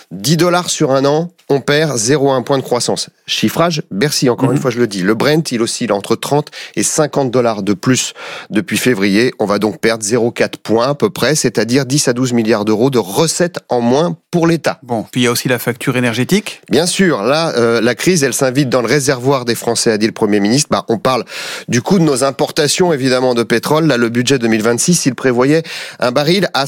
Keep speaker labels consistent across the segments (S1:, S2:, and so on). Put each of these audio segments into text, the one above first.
S1: $10 sur un an, on perd 0,1 point de croissance. Chiffrage, Bercy, encore une fois je le dis. Le Brent, il oscille entre 30 et $50 de plus depuis février. On va donc perdre 0,4 points à peu près, c'est-à-dire 10 à 12 milliards d'euros de recettes en moins pour l'État.
S2: Bon, puis il y a aussi la facture énergétique.
S1: Bien sûr, là, la crise, elle s'invite dans le réservoir des Français, a dit le Premier ministre. On parle du coût de nos importations, évidemment, de pétrole. Là, le budget 2026, il prévoyait un baril à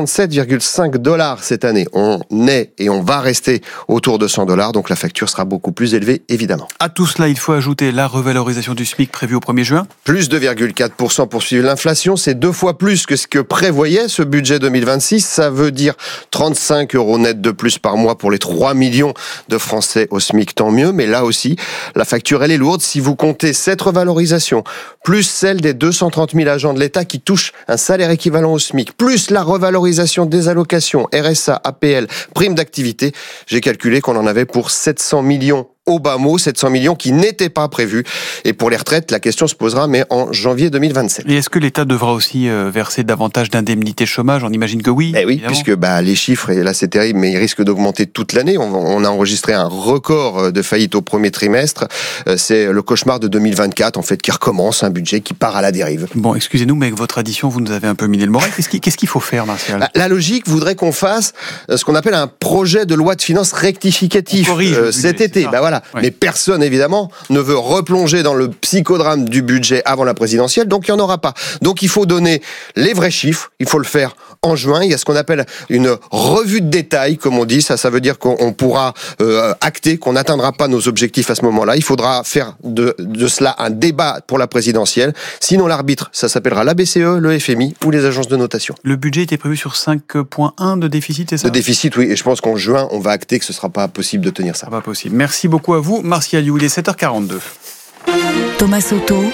S1: $67,5 cette année. On est et on va rester autour de $100, donc la facture sera beaucoup plus élevée, évidemment.
S2: À tout cela, il faut ajouter la revalorisation du SMIC prévue au 1er juin.
S1: Plus 2,4% pour suivre l'inflation, c'est 2 fois plus que ce que prévoyait ce budget 2026. Ça veut dire 35 € net de plus par mois pour les 3 millions de Français au SMIC, tant mieux. Mais là aussi, la facture, elle est lourde. Si vous comptez cette revalorisation, plus celle des 230 000 agents de l'État qui touchent un salaire équivalent au SMIC, plus la revalorisation des allocations, RSA, APL, prime d'activité, j'ai calculé qu'on en avait pour 700 millions au bas mot, 700 millions qui n'étaient pas prévus. Et pour les retraites, la question se posera, mais en janvier 2027.
S2: Et est-ce que l'État devra aussi verser davantage d'indemnités chômage ? On imagine que oui.
S1: Oui, puisque les chiffres, et là c'est terrible, mais ils risquent d'augmenter toute l'année. On a enregistré un record de faillite au premier trimestre. C'est le cauchemar de 2024, en fait, qui recommence, un budget qui part à la dérive.
S2: Bon, excusez-nous, mais avec votre addition, vous nous avez un peu miné le moral. Qu'est-ce qu'il faut faire, Martial ?
S1: La logique voudrait qu'on fasse ce qu'on appelle un projet de loi de finances rectificatif cet été. Ouais. Mais personne, évidemment, ne veut replonger dans le psychodrame du budget avant la présidentielle, donc il n'y en aura pas. Donc il faut donner les vrais chiffres, il faut le faire en juin. Il y a ce qu'on appelle une revue de détail, comme on dit. Ça veut dire qu'on pourra acter qu'on n'atteindra pas nos objectifs à ce moment-là. Il faudra faire de cela un débat pour la présidentielle. Sinon, l'arbitre, ça s'appellera la BCE, le FMI ou les agences de notation.
S2: Le budget était prévu sur 5,1 de déficit, c'est ça ?
S1: De déficit, oui. Et je pense qu'en juin, on va acter que ce ne sera pas possible de tenir ça.
S2: Pas possible. Merci beaucoup à vous, Martial You. Il est 7h42.
S3: Thomas Soto,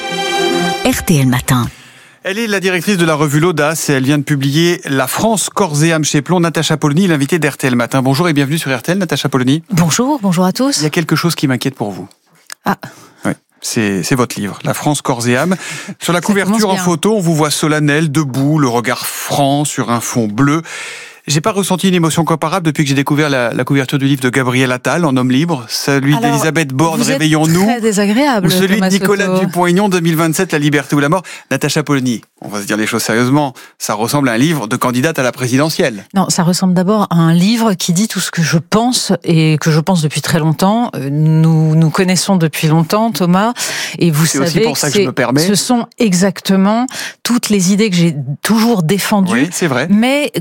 S3: RTL Matin.
S2: Elle est la directrice de la revue L'Audace et elle vient de publier La France, corps et âme chez Plon. Natacha Polony, l'invitée d'RTL Matin. Bonjour et bienvenue sur RTL, Natacha Polony.
S3: Bonjour à tous.
S2: Il y a quelque chose qui m'inquiète pour vous. Oui, c'est votre livre, La France, corps et âme. Sur la couverture en photo, on vous voit solennel, debout, le regard franc sur un fond bleu. J'ai pas ressenti une émotion comparable depuis que j'ai découvert la couverture du livre de Gabriel Attal, En homme libre, celui d'Elisabeth Borne, Réveillons-nous,
S3: très désagréable,
S2: ou celui
S3: Thomas
S2: de Nicolas
S3: Soto.
S2: Dupont-Aignan, 2027, La liberté ou la mort. Natacha Polony, on va se dire les choses sérieusement, ça ressemble à un livre de candidate à la présidentielle.
S3: Non, ça ressemble d'abord à un livre qui dit tout ce que je pense et que je pense depuis très longtemps. Nous connaissons depuis longtemps, Thomas, et vous savez
S2: aussi pour ça que je me permets.
S3: Ce sont exactement toutes les idées que j'ai toujours défendues.
S2: Oui, c'est vrai.
S3: Mais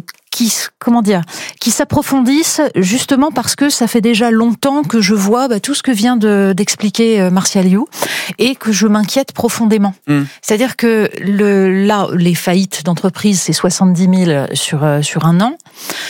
S3: qui s'approfondissent justement parce que ça fait déjà longtemps que je vois tout ce que vient d'expliquer Martial You et que je m'inquiète profondément. C'est-à-dire que les faillites d'entreprises, c'est 70 000 sur un an.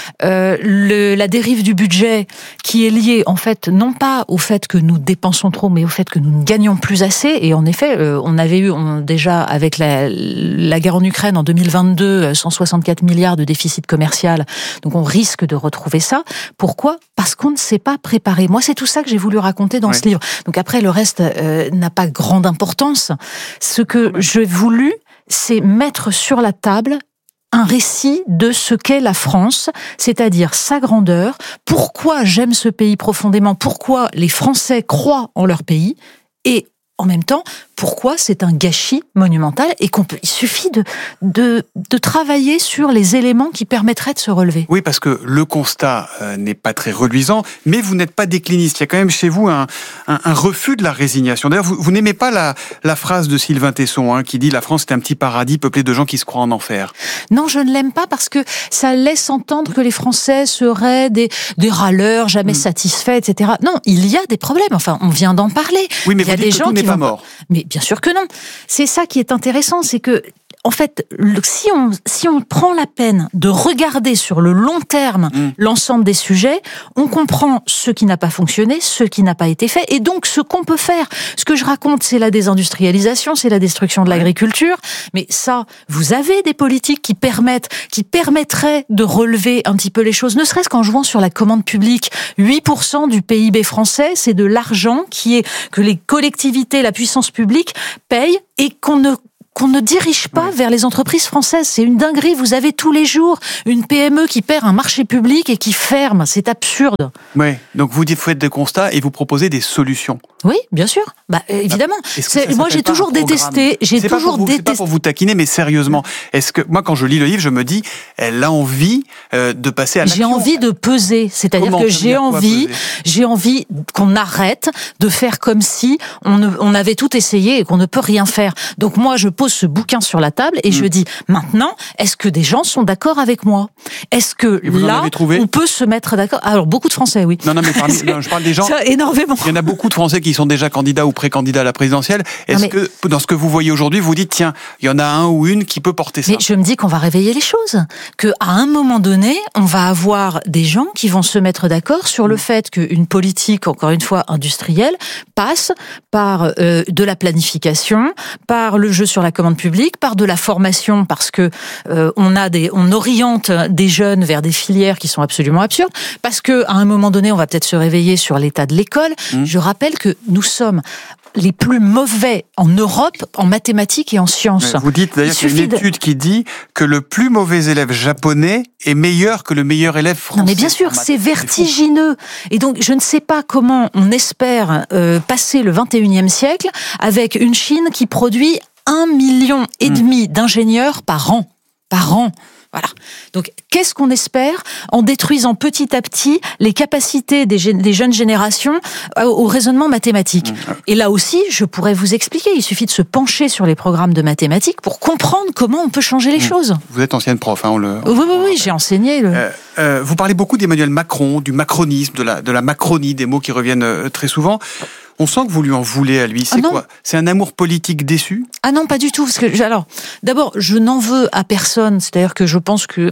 S3: La dérive du budget qui est liée en fait non pas au fait que nous dépensons trop, mais au fait que nous ne gagnons plus assez. Et en effet, on avait eu déjà avec la guerre en Ukraine en 2022 164 milliards de déficit commercial. Donc on risque de retrouver ça. Pourquoi ? Parce qu'on ne s'est pas préparé. Moi, c'est tout ça que j'ai voulu raconter dans ce livre. Donc après, le reste n'a pas grande importance. Ce que j'ai voulu, c'est mettre sur la table un récit de ce qu'est la France, c'est-à-dire sa grandeur, pourquoi j'aime ce pays profondément, pourquoi les Français croient en leur pays, et en même temps, pourquoi c'est un gâchis monumental et il suffit de travailler sur les éléments qui permettraient de se relever.
S2: Oui, parce que le constat n'est pas très reluisant, mais vous n'êtes pas décliniste. Il y a quand même chez vous un refus de la résignation. D'ailleurs, vous n'aimez pas la phrase de Sylvain Tesson qui dit « La France est un petit paradis peuplé de gens qui se croient en enfer ».
S3: Non, je ne l'aime pas parce que ça laisse entendre que les Français seraient des râleurs, jamais satisfaits, etc. Non, il y a des problèmes. Enfin, on vient d'en parler.
S2: Oui, mais
S3: il y a
S2: vous
S3: des
S2: dites que
S3: gens
S2: tout n'est
S3: qui
S2: pas mort.
S3: Mais bien sûr que non. C'est ça qui est intéressant, c'est que en fait, si on prend la peine de regarder sur le long terme l'ensemble des sujets, on comprend ce qui n'a pas fonctionné, ce qui n'a pas été fait, et donc ce qu'on peut faire. Ce que je raconte, c'est la désindustrialisation, c'est la destruction de l'agriculture, mais ça, vous avez des politiques qui permettraient de relever un petit peu les choses, ne serait-ce qu'en jouant sur la commande publique. 8% du PIB français, c'est de l'argent que les collectivités, la puissance publique payent et qu'on ne qu'on ne dirige pas vers les entreprises françaises. C'est une dinguerie. Vous avez tous les jours une PME qui perd un marché public et qui ferme. C'est absurde.
S2: Oui, donc vous faites des constats et vous proposez des solutions.
S3: Oui, bien sûr. Évidemment. Moi, j'ai toujours détesté. C'est pas
S2: pour vous taquiner, mais sérieusement, est-ce que moi, quand je lis le livre, je me dis, elle a envie de passer à l'action.
S3: J'ai envie de peser, c'est-à-dire que j'ai envie qu'on arrête de faire comme si on avait tout essayé et qu'on ne peut rien faire. Donc moi, je pose ce bouquin sur la table et je dis maintenant, est-ce que des gens sont d'accord avec moi ? Est-ce que là, on peut se mettre d'accord ? Alors beaucoup de Français, oui.
S2: Non, mais je parle des gens.
S3: Énormément.
S2: Il y en a beaucoup de Français qui sont déjà candidats ou pré-candidats à la présidentielle. Est-ce que dans ce que vous voyez aujourd'hui, vous dites tiens, il y en a un ou une qui peut porter ça ?
S3: Mais je me dis qu'on va réveiller les choses, que à un moment donné, on va avoir des gens qui vont se mettre d'accord sur le fait qu'une politique, encore une fois industrielle, passe par de la planification, par le jeu sur la commande publique, par de la formation, parce que on oriente des jeunes vers des filières qui sont absolument absurdes, parce que à un moment donné, on va peut-être se réveiller sur l'état de l'école. Je rappelle que nous sommes les plus mauvais en Europe en mathématiques et en sciences.
S2: Vous dites d'ailleurs qu'il y a une étude qui dit que le plus mauvais élève japonais est meilleur que le meilleur élève français.
S3: Non mais bien sûr, c'est vertigineux. Et donc je ne sais pas comment on espère passer le 21e siècle avec une Chine qui produit 1,5 million d'ingénieurs par an. Voilà. Donc, qu'est-ce qu'on espère en détruisant petit à petit les capacités des jeunes générations au raisonnement mathématique ? Et là aussi, je pourrais vous expliquer. Il suffit de se pencher sur les programmes de mathématiques pour comprendre comment on peut changer les choses.
S2: Vous êtes ancienne prof, hein,
S3: Oui, j'ai enseigné.
S2: Vous parlez beaucoup d'Emmanuel Macron, du macronisme, de la Macronie, des mots qui reviennent très souvent. On sent que vous lui en voulez à lui. C'est quoi ? C'est un amour politique déçu ?
S3: Ah non, pas du tout. Parce que alors, d'abord, je n'en veux à personne. C'est-à-dire que je pense que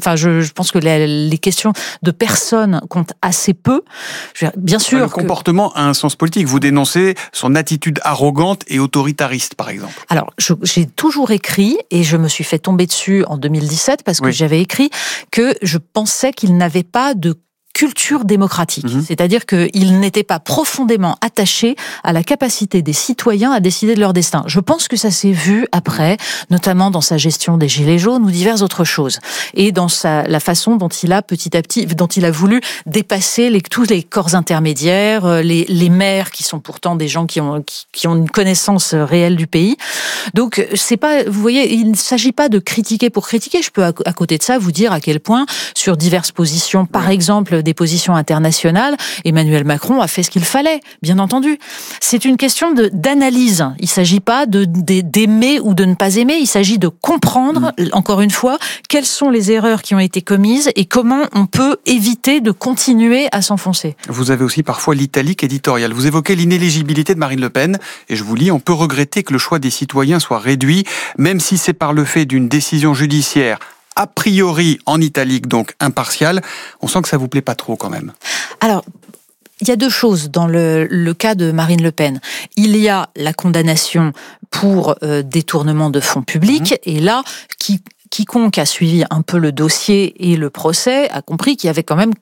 S3: les questions de personne comptent assez peu. Bien sûr.
S2: Le comportement a un sens politique. Vous dénoncez son attitude arrogante et autoritariste, par exemple.
S3: Alors, j'ai toujours écrit, et je me suis fait tomber dessus en 2017 parce que j'avais écrit que je pensais qu'il n'avait pas de culture démocratique. C'est-à-dire qu'il n'était pas profondément attaché à la capacité des citoyens à décider de leur destin. Je pense que ça s'est vu après, notamment dans sa gestion des Gilets jaunes ou diverses autres choses. Et dans la façon dont il a petit à petit, dont il a voulu dépasser tous les corps intermédiaires, les maires qui sont pourtant des gens qui ont une connaissance réelle du pays. Donc, c'est pas, vous voyez, il ne s'agit pas de critiquer pour critiquer. Je peux, à côté de ça, vous dire à quel point, sur diverses positions, par exemple, des positions internationales, Emmanuel Macron a fait ce qu'il fallait, bien entendu. C'est une question d'analyse. Il ne s'agit pas d'aimer ou de ne pas aimer, il s'agit de comprendre, encore une fois, quelles sont les erreurs qui ont été commises et comment on peut éviter de continuer à s'enfoncer.
S2: Vous avez aussi parfois l'italique éditorial. Vous évoquez l'inéligibilité de Marine Le Pen, et je vous lis, on peut regretter que le choix des citoyens soit réduit, même si c'est par le fait d'une décision judiciaire a priori en italique, donc impartial. On sent que ça vous plaît pas trop quand même.
S3: Alors, il y a deux choses dans le cas de Marine Le Pen. Il y a la condamnation pour détournement de fonds publics, et là, quiconque a suivi un peu le dossier et le procès a compris qu'il y avait quand même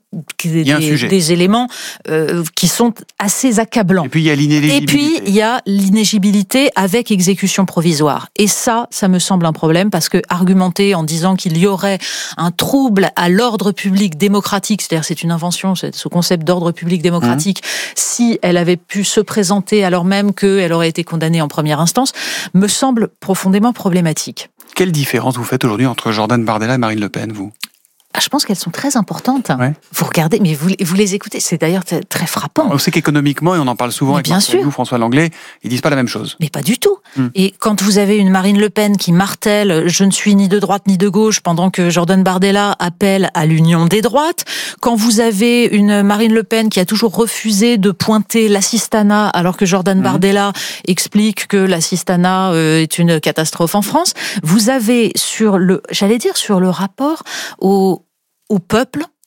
S3: des éléments qui sont assez accablants. Et
S2: puis il y a l'inéligibilité.
S3: Et puis il y a l'inéligibilité avec exécution provisoire. Et ça me semble un problème parce que argumenter en disant qu'il y aurait un trouble à l'ordre public démocratique, c'est-à-dire c'est une invention, ce concept d'ordre public démocratique, si elle avait pu se présenter alors même qu'elle aurait été condamnée en première instance, me semble profondément problématique.
S2: Quelle différence vous faites aujourd'hui entre Jordan Bardella et Marine Le Pen, vous ?
S3: Je pense qu'elles sont très importantes. Ouais. Vous regardez, mais vous les écoutez, c'est d'ailleurs très frappant.
S2: On sait qu'économiquement, et on en parle souvent avec François Langlais, ils disent pas la même chose.
S3: Mais pas du tout. Et quand vous avez une Marine Le Pen qui martèle « je ne suis ni de droite ni de gauche » pendant que Jordan Bardella appelle à l'union des droites, quand vous avez une Marine Le Pen qui a toujours refusé de pointer l'assistanat alors que Jordan Bardella explique que l'assistanat est une catastrophe en France, vous avez sur le rapport au peuple,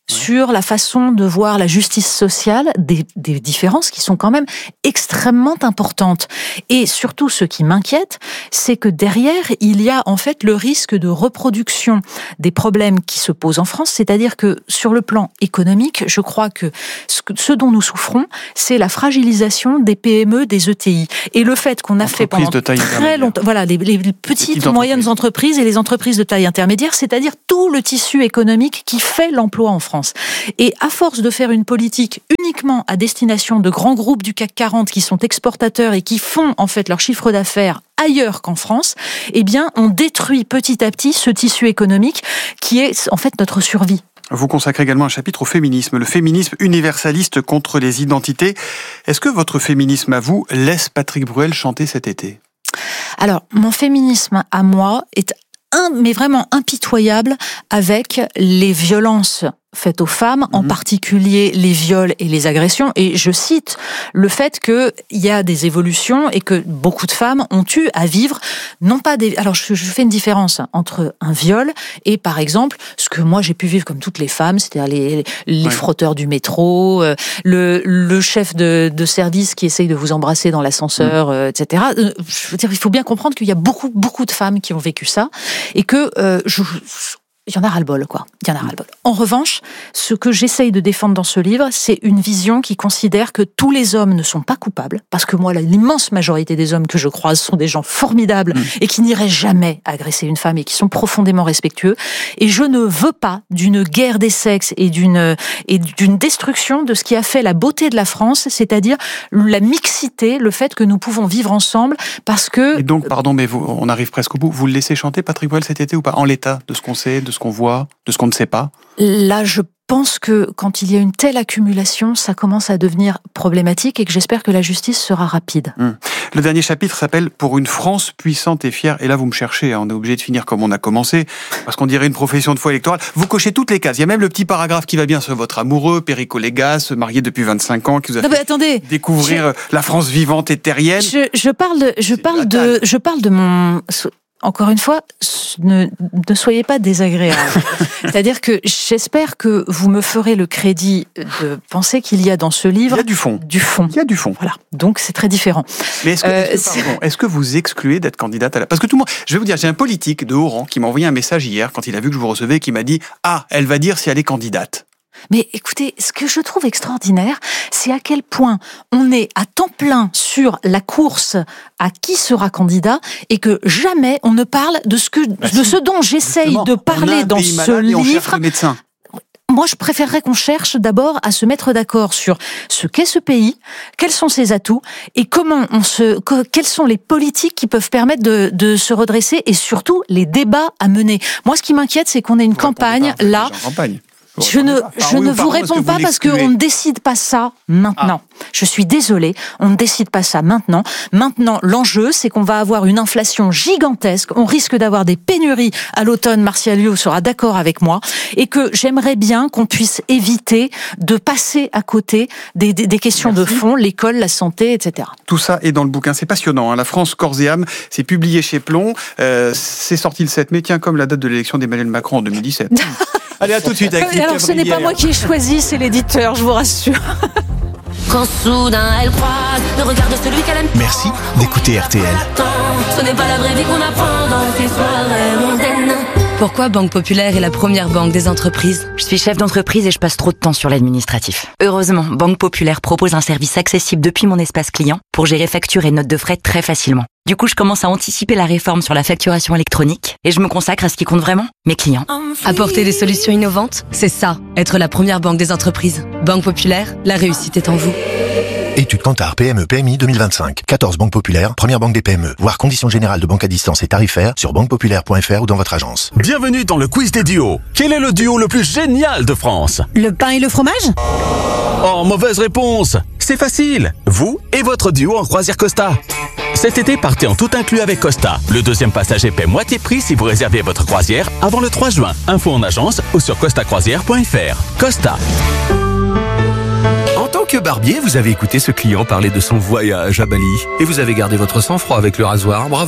S3: sur la façon de voir la justice sociale, des différences qui sont quand même extrêmement importantes. Et surtout, ce qui m'inquiète, c'est que derrière, il y a en fait le risque de reproduction des problèmes qui se posent en France, c'est-à-dire que sur le plan économique, je crois que ce dont nous souffrons, c'est la fragilisation des PME, des ETI. Et le fait qu'on a fait pendant très longtemps, voilà, les petites moyennes entreprises et les entreprises de taille intermédiaire, c'est-à-dire tout le tissu économique qui fait l'emploi en France. Et à force de faire une politique uniquement à destination de grands groupes du CAC 40 qui sont exportateurs et qui font en fait leur chiffre d'affaires ailleurs qu'en France, eh bien, on détruit petit à petit ce tissu économique qui est en fait notre survie.
S2: Vous consacrez également un chapitre au féminisme, le féminisme universaliste contre les identités. Est-ce que votre féminisme à vous laisse Patrick Bruel chanter cet été ?
S3: Alors, mon féminisme à moi est mais vraiment impitoyable avec les violences faites aux femmes, en particulier les viols et les agressions. Et je cite le fait qu'il y a des évolutions et que beaucoup de femmes ont eu à vivre, non pas des... Alors, je fais une différence entre un viol et, par exemple, ce que moi j'ai pu vivre comme toutes les femmes, c'est-à-dire les frotteurs du métro, le chef de service qui essaye de vous embrasser dans l'ascenseur, etc. Je veux dire, il faut bien comprendre qu'il y a beaucoup de femmes qui ont vécu ça et que il y en a ras-le-bol, quoi. Il y en a ras-le-bol. En revanche, ce que j'essaye de défendre dans ce livre, c'est une vision qui considère que tous les hommes ne sont pas coupables, parce que moi, l'immense majorité des hommes que je croise sont des gens formidables et qui n'iraient jamais agresser une femme et qui sont profondément respectueux. Et je ne veux pas d'une guerre des sexes et d'une destruction de ce qui a fait la beauté de la France, c'est-à-dire la mixité, le fait que nous pouvons vivre ensemble, parce que...
S2: Et donc, pardon, mais on arrive presque au bout. Vous le laissez chanter, Patrick Bruel, cet été ou pas ? En l'état de ce qu'on sait, de ce qu'on voit, de ce qu'on ne sait pas ?
S3: Là, je pense que quand il y a une telle accumulation, ça commence à devenir problématique et que j'espère que la justice sera rapide.
S2: Le dernier chapitre s'appelle « Pour une France puissante et fière ». Et là, vous me cherchez, on est obligé de finir comme on a commencé, parce qu'on dirait une profession de foi électorale. Vous cochez toutes les cases. Il y a même le petit paragraphe qui va bien sur votre amoureux, Perico Légas, marié depuis 25 ans, qui vous a fait découvrir la France vivante et terrienne.
S3: Je parle de mon... Encore une fois, ne soyez pas désagréable. C'est-à-dire que j'espère que vous me ferez le crédit de penser qu'il y a dans ce livre...
S2: Il y a du fond.
S3: Il
S2: y a du fond.
S3: Voilà. Donc c'est très différent.
S2: Mais est-ce que vous excluez d'être candidate à la... Parce que tout le monde... Je vais vous dire, j'ai un politique de haut rang qui m'a envoyé un message hier quand il a vu que je vous recevais, qui m'a dit « Ah, elle va dire si elle est candidate ».
S3: Mais écoutez, ce que je trouve extraordinaire, c'est à quel point on est à temps plein sur la course à qui sera candidat et que jamais on ne parle de ce dont j'essaye de parler dans ce livre. Moi, je préférerais qu'on cherche d'abord à se mettre d'accord sur ce qu'est ce pays, quels sont ses atouts et quelles sont les politiques qui peuvent permettre de se redresser et surtout les débats à mener. Moi, ce qui m'inquiète, c'est qu'on ait une campagne là. Je ne vous réponds pas parce qu'on ne décide pas ça maintenant. Je suis désolée, on ne décide pas ça maintenant. Maintenant, l'enjeu, c'est qu'on va avoir une inflation gigantesque. On risque d'avoir des pénuries à l'automne. Martial Liu sera d'accord avec moi. Et que j'aimerais bien qu'on puisse éviter de passer à côté des questions de fond, l'école, la santé, etc.
S2: Tout ça est dans le bouquin. C'est passionnant. La France, corps et âme. C'est publié chez Plon. C'est sorti le 7 mai. Tiens, comme la date de l'élection d'Emmanuel Macron en 2017. Allez, à tout de suite.
S3: Alors, ce n'est pas moi qui ai choisi, c'est l'éditeur, je vous rassure.
S4: Quand soudain elle croise le regard de celui qu'elle aime.
S5: Merci d'écouter RTL.
S4: Ce n'est pas la vraie vie qu'on apprend dans ces soirées mondaines.
S6: Pourquoi Banque Populaire est la première banque des entreprises ?
S7: Je suis chef d'entreprise et je passe trop de temps sur l'administratif. Heureusement, Banque Populaire propose un service accessible depuis mon espace client pour gérer factures et notes de frais très facilement. Du coup, je commence à anticiper la réforme sur la facturation électronique et je me consacre à ce qui compte vraiment, mes clients.
S6: Apporter des solutions innovantes, c'est ça, être la première banque des entreprises. Banque Populaire, la réussite est en vous.
S5: Étude Kantar PME PMI 2025. 14 banques populaires, première banque des PME. Voir conditions générales de banque à distance et tarifaires sur banquepopulaire.fr ou dans votre agence.
S8: Bienvenue dans le quiz des duos. Quel est le duo le plus génial de France ?
S9: Le pain et le fromage ?
S8: Oh, mauvaise réponse. C'est facile. Vous et votre duo en croisière Costa. Cet été, partez en tout inclus avec Costa. Le deuxième passager paie moitié prix si vous réservez votre croisière avant le 3 juin. Info en agence ou sur costacroisière.fr. Costa.
S10: En tant que barbier, vous avez écouté ce client parler de son voyage à Bali. Et vous avez gardé votre sang-froid avec le rasoir, bravo.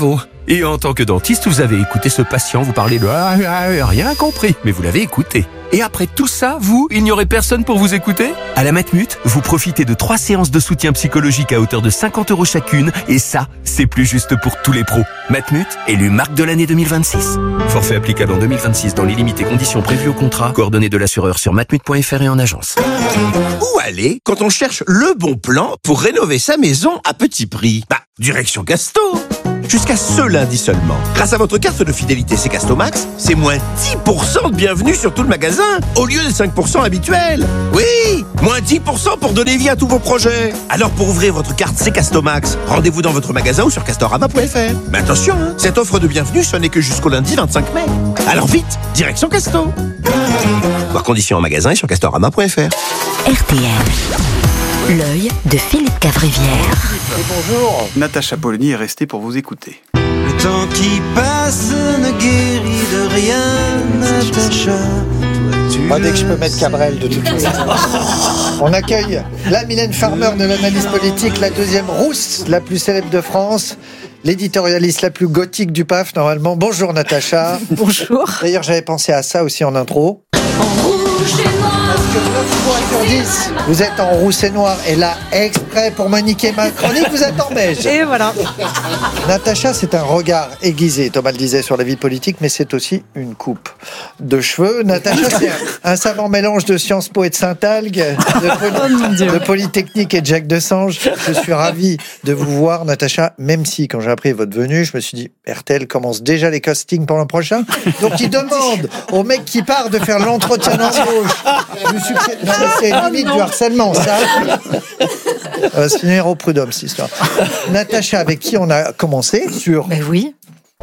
S9: Et en tant que dentiste, vous avez écouté ce patient vous parler de rien compris, mais vous l'avez écouté. Et après tout ça, il n'y aurait personne pour vous écouter ? À la Matmut, vous profitez de 3 séances de soutien psychologique à hauteur de 50 € chacune, et ça, c'est plus juste pour tous les pros. Matmut, élu marque de l'année 2026. Forfait applicable en 2026 dans les limites et conditions prévues au contrat. Coordonnées de l'assureur sur matmut.fr et en agence.
S10: Où aller quand on cherche le bon plan pour rénover sa maison à petit prix ? Direction Casto. Jusqu'à ce lundi seulement. Grâce à votre carte de fidélité C'est Casto Max, c'est moins 10% de bienvenue sur tout le magasin, au lieu des 5% habituels. Oui, moins 10% pour donner vie à tous vos projets. Alors pour ouvrir votre carte C'est Casto Max, rendez-vous dans votre magasin ou sur castorama.fr. Mais attention, cette offre de bienvenue, ce n'est que jusqu'au lundi 25 mai. Alors vite, direction Casto. Voir conditions en magasin et sur castorama.fr.
S11: RTL. L'œil de Philippe Cavrivière.
S2: Et bonjour. Natacha Polony est restée pour vous écouter.
S12: Le temps qui passe ne guérit de rien, Natacha.
S13: Moi, dès que je peux mettre Cabrel, de toute façon. On accueille la Mylène Farmer de l'analyse politique, la deuxième rousse, la plus célèbre de France, l'éditorialiste la plus gothique du PAF, normalement. Bonjour Natacha.
S3: Bonjour.
S13: D'ailleurs, j'avais pensé à ça aussi en intro.
S4: En rouge et noir.
S13: Parce que 9 fois sur 10, vous êtes en rousse et noir. Et là, exprès pour maniquer ma chronique, vous êtes en beige.
S3: Et voilà.
S13: Natacha, c'est un regard aiguisé, Thomas le disait, sur la vie politique, mais c'est aussi une coupe de cheveux. Natacha, c'est un savant mélange de Sciences Po et de Saint-Algue, de Polytechnique et de Jacques Desange. Je suis ravi de vous voir, Natacha, même si, quand j'ai appris votre venue, je me suis dit, RTL commence déjà les castings pour l'an prochain. Donc, il demande au mec qui part de faire l'entretien d'embauche du succès. Non, mais c'est limite du harcèlement, ça. C'est finir au prud'homme, cette histoire. Natacha, avec qui on a commencé sur...
S3: Ben oui.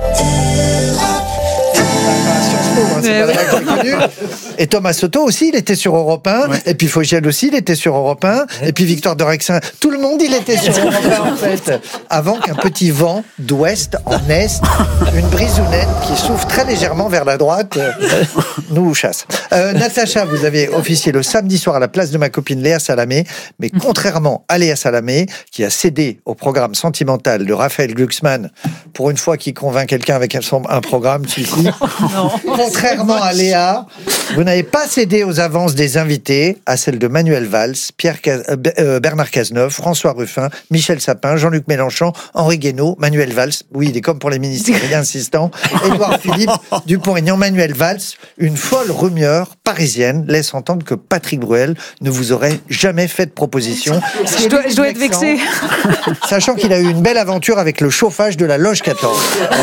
S13: C'est pas la que j'ai connue. Et Thomas Soto aussi, il était sur Europe 1. Ouais. Et puis Fogiel aussi, il était sur Europe 1. Et puis Victoire de Rexin. Tout le monde, il était sur Europe 1, en fait. Avant qu'un petit vent d'ouest en est, une brisounette qui souffle très légèrement vers la droite, nous chasse. Natacha, vous avez officié le samedi soir à la place de ma copine Léa Salamé. Mais contrairement à Léa Salamé, qui a cédé au programme sentimental de Raphaël Glucksmann, pour une fois qu'il convainc quelqu'un avec un programme, celui-ci. Contrairement à Léa, vous n'avez pas cédé aux avances des invités, à celles de Manuel Valls, Bernard Cazeneuve, François Ruffin, Michel Sapin, Jean-Luc Mélenchon, Henri Guénaud, Manuel Valls, oui, il est comme pour les ministériels insistants, Édouard Philippe, Dupont-Aignan, Manuel Valls. Une folle rumeur parisienne laisse entendre que Patrick Bruel ne vous aurait jamais fait de proposition.
S3: Je dois être vexé.
S13: Sachant qu'il a eu une belle aventure avec le chauffage de la Loge 14.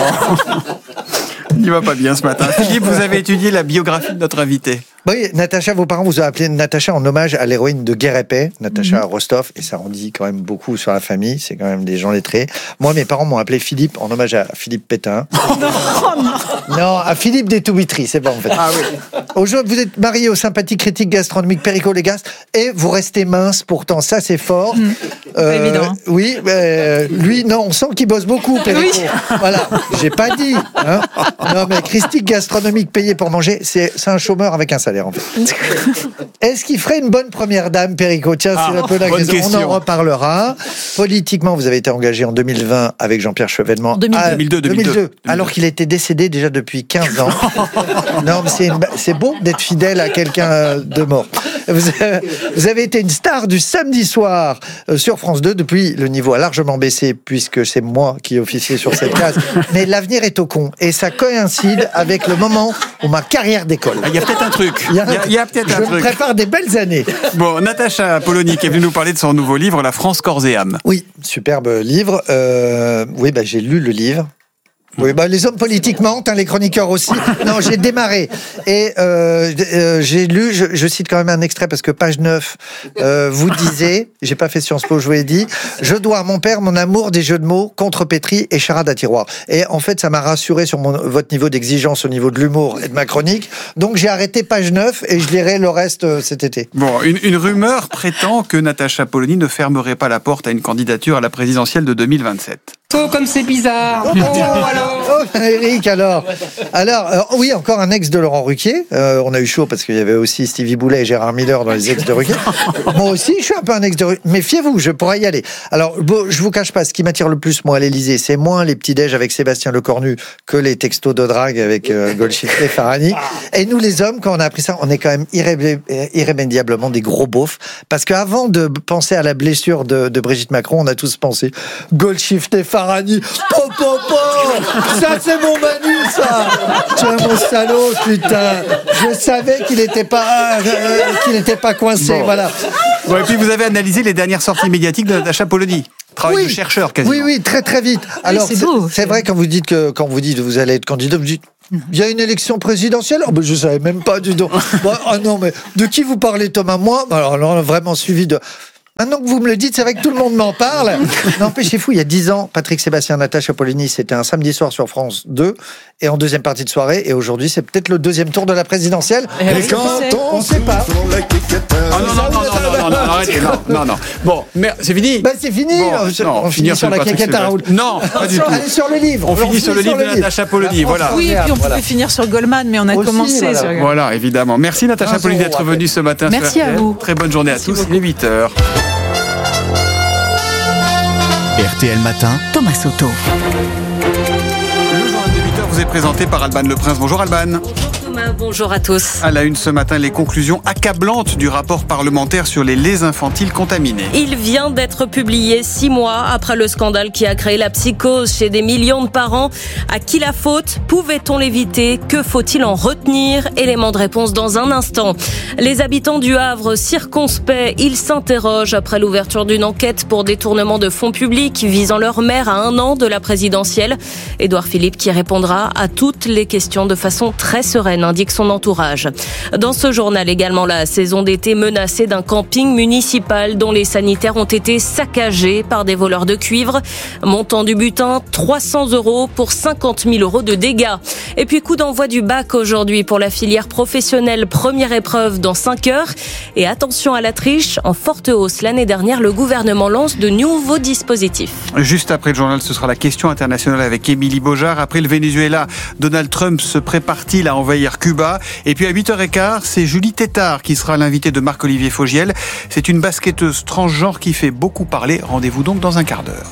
S2: Il n'y va pas bien ce matin. Philippe, vous avez étudié la biographie de notre invité.
S13: Oui, Natacha, vos parents vous ont appelé Natacha en hommage à l'héroïne de Guerre et Paix, Natacha Rostov, et ça en dit quand même beaucoup sur la famille, c'est quand même des gens lettrés. Moi, mes parents m'ont appelé Philippe en hommage à Philippe Pétain. Non, à Philippe des Toubitry, c'est bon en fait. Ah oui. Aujourd'hui, vous êtes marié au sympathique critique gastronomique Perico Légas, et vous restez mince, pourtant ça c'est fort.
S3: Pas évident.
S13: Oui, lui, non, on sent qu'il bosse beaucoup, Perico. Oui. Voilà, j'ai pas dit. Hein. Non, mais critique gastronomique payé pour manger, c'est un chômeur avec un salaire. En fait. Est-ce qu'il ferait une bonne première dame, Perico ? Tiens, c'est un peu la question. On en reparlera. Politiquement, vous avez été engagé en 2020 avec Jean-Pierre Chevènement. 2002. Alors qu'il était décédé déjà depuis 15 ans. Non, mais c'est beau d'être fidèle à quelqu'un de mort. Vous avez été une star du samedi soir sur France 2. Depuis, le niveau a largement baissé puisque c'est moi qui ai officié sur cette case. Mais l'avenir est au con. Et ça coïncide avec le moment où ma carrière décolle.
S2: Il y a peut-être un truc. Il y a peut-être un truc.
S13: Je me prépare des belles années.
S2: Bon, Natacha Polony qui est venue nous parler de son nouveau livre, La France corps et âme.
S13: Oui, superbe livre. Oui, j'ai lu le livre. Oui, les hommes politiques mentent, les chroniqueurs aussi. Non, j'ai démarré. Et j'ai lu, je cite quand même un extrait parce que page 9, vous disiez, j'ai pas fait Sciences Po, je vous l'ai dit, je dois à mon père mon amour des jeux de mots, contrepétrie et charade à tiroir. Et en fait, ça m'a rassuré sur votre niveau d'exigence au niveau de l'humour et de ma chronique. Donc j'ai arrêté page 9 et je lirai le reste cet été.
S2: Bon, une rumeur prétend que Natacha Polony ne fermerait pas la porte à une candidature à la présidentielle de 2027.
S14: Oh, comme c'est bizarre.
S13: Eric, alors, oui, encore un ex de Laurent Ruquier. On a eu chaud parce qu'il y avait aussi Stevie Boulet et Gérard Miller dans les ex de Ruquier. Moi aussi, je suis un peu un ex de Ruquier. Méfiez-vous, je pourrais y aller. Alors, je vous cache pas, ce qui m'attire le plus, moi, à l'Élysée, c'est moins les petits déj avec Sébastien Lecornu que les textos de drague avec Golshifteh et Farhani. Et nous, les hommes, quand on a appris ça, on est quand même irrémédiablement des gros beaufs. Parce qu'avant de penser à la blessure de Brigitte Macron, on a tous pensé Golshifteh, Farhani, ça c'est mon Manu, ça. Tu es mon salaud, putain. Je savais qu'il n'était pas coincé, bon. Voilà.
S2: Bon, et puis vous avez analysé les dernières sorties médiatiques de Natacha Polony. Travail de chercheur, quasiment.
S13: Oui, très très vite. Alors c'est vrai quand vous dites que vous allez être candidat, vous dites il y a une élection présidentielle. Oh, ben, je savais même pas du tout. Non, mais de qui vous parlez, Thomas? Moi, alors on a vraiment suivi de. Maintenant que vous me le dites, c'est vrai que tout le monde m'en parle. N'empêche, c'est fou, il y a 10 ans, Patrick Sébastien, Natacha Polony, c'était un samedi soir sur France 2, et en deuxième partie de soirée, et aujourd'hui, c'est peut-être le deuxième tour de la présidentielle.
S2: Et quand on sait pas. Non, arrêtez, non. Bon, mais c'est fini.
S13: Ben, c'est fini. Bon, on finit sur la quéquette à Raoul.
S2: Non, pas du tout.
S13: Allez sur le livre.
S2: On finit sur le livre de Natacha Polony, voilà.
S3: Oui, et puis on pouvait finir sur Goldman, mais on a commencé sur Goldman.
S2: Voilà, évidemment. Merci Natacha Polony d'être venue ce matin.
S3: Merci à vous.
S2: Très bonne journée à tous, il est 8h.
S5: RTL Matin,
S11: Thomas Soto.
S2: Le journal de 8h vous est présenté par Alban Le Prince. Bonjour Alban.
S15: Bonjour à tous.
S2: À la une ce matin, les conclusions accablantes du rapport parlementaire sur les laits infantiles contaminés.
S15: Il vient d'être publié 6 mois après le scandale qui a créé la psychose chez des millions de parents. À qui la faute? Pouvait-on l'éviter? Que faut-il en retenir? Élément de réponse dans un instant. Les habitants du Havre circonspects, ils s'interrogent après l'ouverture d'une enquête pour détournement de fonds publics visant leur maire à 1 an de la présidentielle. Édouard Philippe qui répondra à toutes les questions de façon très sereine, indique son entourage. Dans ce journal également, la saison d'été menacée d'un camping municipal dont les sanitaires ont été saccagés par des voleurs de cuivre. Montant du butin, 300 € pour 50 000 € de dégâts. Et puis coup d'envoi du bac aujourd'hui pour la filière professionnelle. Première épreuve dans 5 heures. Et attention à la triche, en forte hausse l'année dernière, le gouvernement lance de nouveaux dispositifs.
S2: Juste après le journal, ce sera la question internationale avec Émilie Beaujard. Après le Venezuela, Donald Trump se prépare-t-il à envahir Cuba? Et puis à 8h15, c'est Julie Tétard qui sera l'invitée de Marc-Olivier Fogiel. C'est une basketteuse transgenre qui fait beaucoup parler. Rendez-vous donc dans un quart d'heure.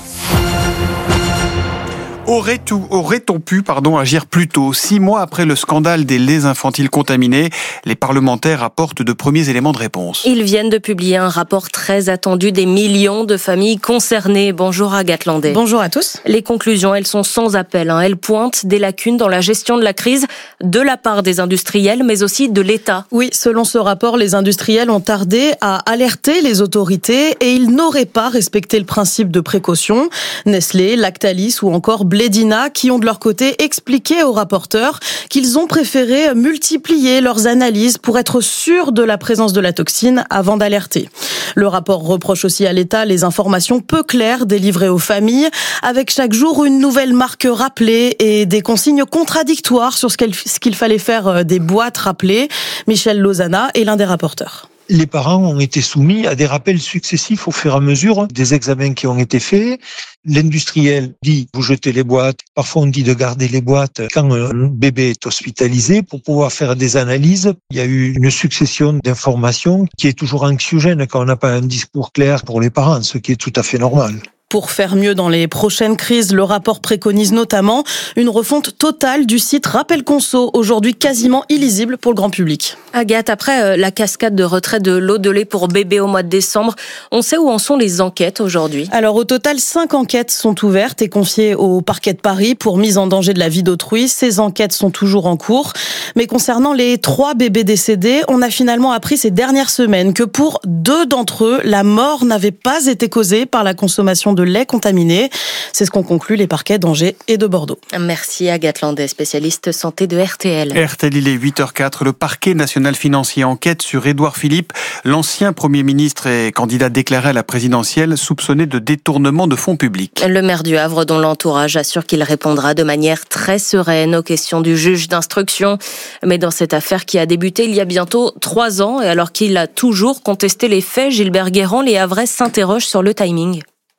S2: Aurait-on pu agir plus tôt? 6 mois après le scandale des laits infantiles contaminés, les parlementaires apportent de premiers éléments de réponse.
S15: Ils viennent de publier un rapport très attendu des millions de familles concernées. Bonjour Agathe Landais.
S16: Bonjour à tous.
S15: Les conclusions, elles sont sans appel. Elles pointent des lacunes dans la gestion de la crise de la part des industriels, mais aussi de l'État.
S16: Oui, selon ce rapport, les industriels ont tardé à alerter les autorités et ils n'auraient pas respecté le principe de précaution. Nestlé, Lactalis ou encore Blédina, qui ont de leur côté expliqué aux rapporteurs qu'ils ont préféré multiplier leurs analyses pour être sûrs de la présence de la toxine avant d'alerter. Le rapport reproche aussi à l'État les informations peu claires délivrées aux familles, avec chaque jour une nouvelle marque rappelée et des consignes contradictoires sur ce qu'il fallait faire des boîtes rappelées. Michel Lozana est l'un des rapporteurs.
S17: Les parents ont été soumis à des rappels successifs au fur et à mesure des examens qui ont été faits. L'industriel dit vous jetez les boîtes. Parfois on dit de garder les boîtes quand un bébé est hospitalisé pour pouvoir faire des analyses. Il y a eu une succession d'informations qui est toujours anxiogène quand on n'a pas un discours clair pour les parents, ce qui est tout à fait normal.
S16: Pour faire mieux dans les prochaines crises, le rapport préconise notamment une refonte totale du site Rappel Conso, aujourd'hui quasiment illisible pour le grand public.
S15: Agathe, après la cascade de retrait de l'eau de lait pour bébé au mois de décembre, on sait où en sont les enquêtes aujourd'hui?
S16: Alors au total, 5 enquêtes sont ouvertes et confiées au parquet de Paris pour mise en danger de la vie d'autrui. Ces enquêtes sont toujours en cours. Mais concernant les 3 bébés décédés, on a finalement appris ces dernières semaines que pour 2 d'entre eux, la mort n'avait pas été causée par la consommation de lait contaminé. C'est ce qu'ont conclu les parquets d'Angers et de Bordeaux.
S15: Merci Agathe Landais, spécialiste santé de RTL.
S2: RTL, il est 8h04. Le parquet national financier enquête sur Édouard Philippe, l'ancien Premier ministre et candidat déclaré à la présidentielle, soupçonné de détournement de fonds publics.
S15: Le maire du Havre, dont l'entourage assure qu'il répondra de manière très sereine aux questions du juge d'instruction. Mais dans cette affaire qui a débuté il y a bientôt 3 ans, et alors qu'il a toujours contesté les faits, Gilbert Guérand, les Havrais s'interrogent sur le timing.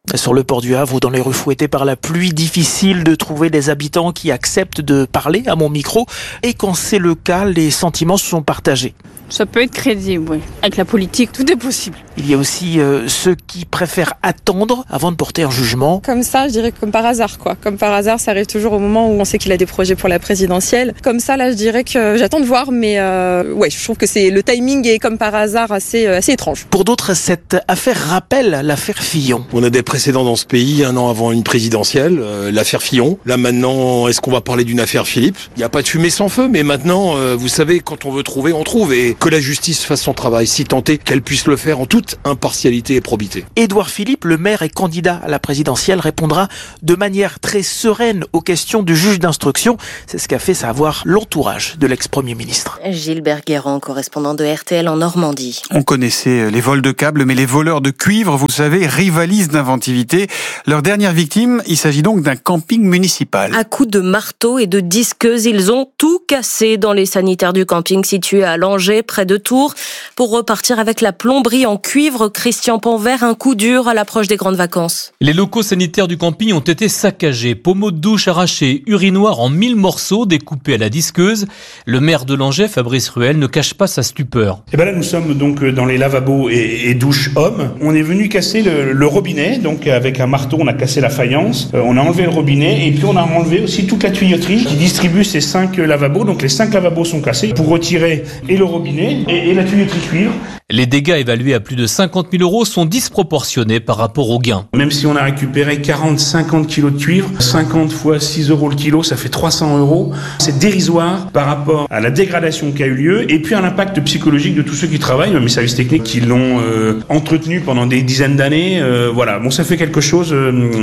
S14: Sur le port du Havre ou dans les rues fouettées par la pluie, difficile de trouver des habitants qui acceptent de parler à mon micro. Et quand c'est le cas, les sentiments sont partagés.
S18: Ça peut être crédible, oui. Avec la politique, tout est possible.
S14: Il y a aussi ceux qui préfèrent attendre avant de porter un jugement.
S19: Comme ça, je dirais comme par hasard, quoi. Comme par hasard, ça arrive toujours au moment où on sait qu'il a des projets pour la présidentielle. Comme ça, là, je dirais que j'attends de voir, mais ouais, je trouve que le timing est comme par hasard assez étrange.
S14: Pour d'autres, cette affaire rappelle l'affaire Fillon.
S20: On a des précédents dans ce pays, 1 an avant une présidentielle, l'affaire Fillon. Là maintenant, est-ce qu'on va parler d'une affaire Philippe ? Il n'y a pas de fumée sans feu, mais maintenant, vous savez, quand on veut trouver, on trouve. Et que la justice fasse son travail, si tant est qu'elle puisse le faire en toute impartialité et probité.
S14: Édouard Philippe, le maire et candidat à la présidentielle, répondra de manière très sereine aux questions du juge d'instruction. C'est ce qu'a fait savoir l'entourage de l'ex-premier ministre.
S15: Gilbert Guérand, correspondant de RTL en Normandie.
S2: On connaissait les vols de câbles, mais les voleurs de cuivre, vous le savez, rivalisent d'inventivité. Leur dernière victime, il s'agit donc d'un camping municipal.
S15: À coups de marteau et de disqueuses, ils ont tout cassé dans les sanitaires du camping situé à Langeais, près de Tours, pour repartir avec la plomberie en cuivre. Christian Panvert, un coup dur à l'approche des grandes vacances.
S21: Les locaux sanitaires du camping ont été saccagés, pommeaux de douche arrachés, urinoirs en 1000 morceaux découpés à la disqueuse. Le maire de Langeais, Fabrice Ruel, ne cache pas sa stupeur.
S22: Et là, nous sommes donc dans les lavabos et douches hommes. On est venu casser le robinet, donc avec un marteau, on a cassé la faïence, on a enlevé le robinet et puis on a enlevé aussi toute la tuyauterie qui distribue ces 5 lavabos. Donc les 5 lavabos sont cassés pour retirer et le robinet et la tuyauterie cuivre.
S21: Les dégâts évalués à plus de 50 000 € sont disproportionnés par rapport aux gains.
S22: Même si on a récupéré 40-50 kilos de cuivre, 50 fois 6 € le kilo, ça fait 300 €. C'est dérisoire par rapport à la dégradation qui a eu lieu et puis à l'impact psychologique de tous ceux qui travaillent, même les services techniques qui l'ont entretenu pendant des dizaines d'années. Voilà, bon, ça fait quelque chose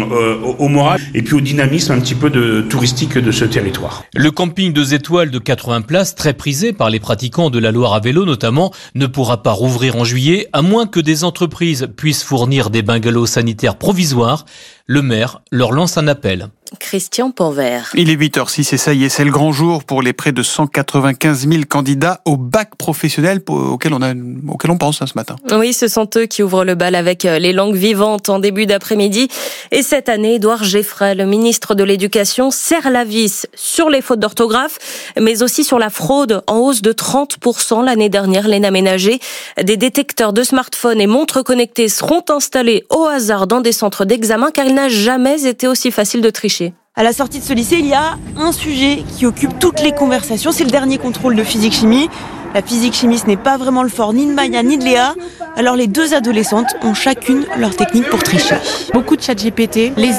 S22: au moral et puis au dynamisme un petit peu touristique de ce territoire.
S21: Le camping 2 étoiles de 80 places, très prisé par les pratiquants de la Loire à vélo notamment, ne pourra pas rouvrir en juillet, à moins que des entreprises puissent fournir des bungalows sanitaires provisoires. Le maire leur lance un appel.
S15: Christian Panvert.
S2: Il est 8h06 et ça y est, c'est le grand jour pour les près de 195 000 candidats au bac professionnel auquel on pense ce matin.
S15: Oui, ce sont eux qui ouvrent le bal avec les langues vivantes en début d'après-midi. Et cette année, Édouard Geffray, le ministre de l'Éducation, serre la vis sur les fautes d'orthographe, mais aussi sur la fraude en hausse de 30% l'année dernière. L'ENA ménager, des détecteurs de smartphones et montres connectées seront installés au hasard dans des centres d'examen car il n'a jamais été aussi facile de tricher.
S23: À la sortie de ce lycée, il y a un sujet qui occupe toutes les conversations, c'est le dernier contrôle de physique-chimie. La physique-chimie, ce n'est pas vraiment le fort ni de Maya ni de Léa. Alors les deux adolescentes ont chacune leur technique pour tricher.
S24: Beaucoup de ChatGPT, les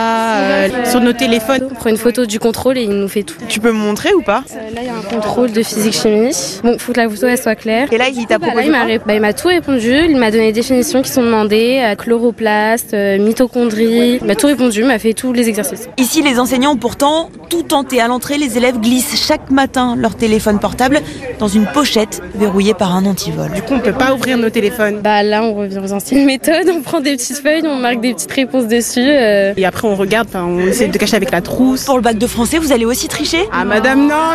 S24: IA sur nos téléphones.
S25: On prend une photo du contrôle et il nous fait tout.
S23: Tu peux me montrer ou pas ?
S25: Là, il y a un contrôle de physique-chimie. Bon, faut que la photo elle soit claire.
S23: Et là, il t'a proposé
S25: il m'a tout répondu. Il m'a donné des définitions qui sont demandées. Chloroplaste, mitochondrie. Il m'a tout répondu, il m'a fait tous les exercices.
S23: Ici, les enseignants ont pourtant tout tenté. À l'entrée, les élèves glissent chaque matin leur téléphone portable dans une pochette verrouillée par un antivol.
S24: Du coup, on peut pas ouvrir nos téléphones.
S25: Là, on revient aux anciennes méthodes. On prend des petites feuilles, on marque des petites réponses dessus.
S24: Et après, on regarde, on essaie de cacher avec la trousse.
S23: Pour le bac de français, vous allez aussi tricher ?
S24: Ah, madame, non,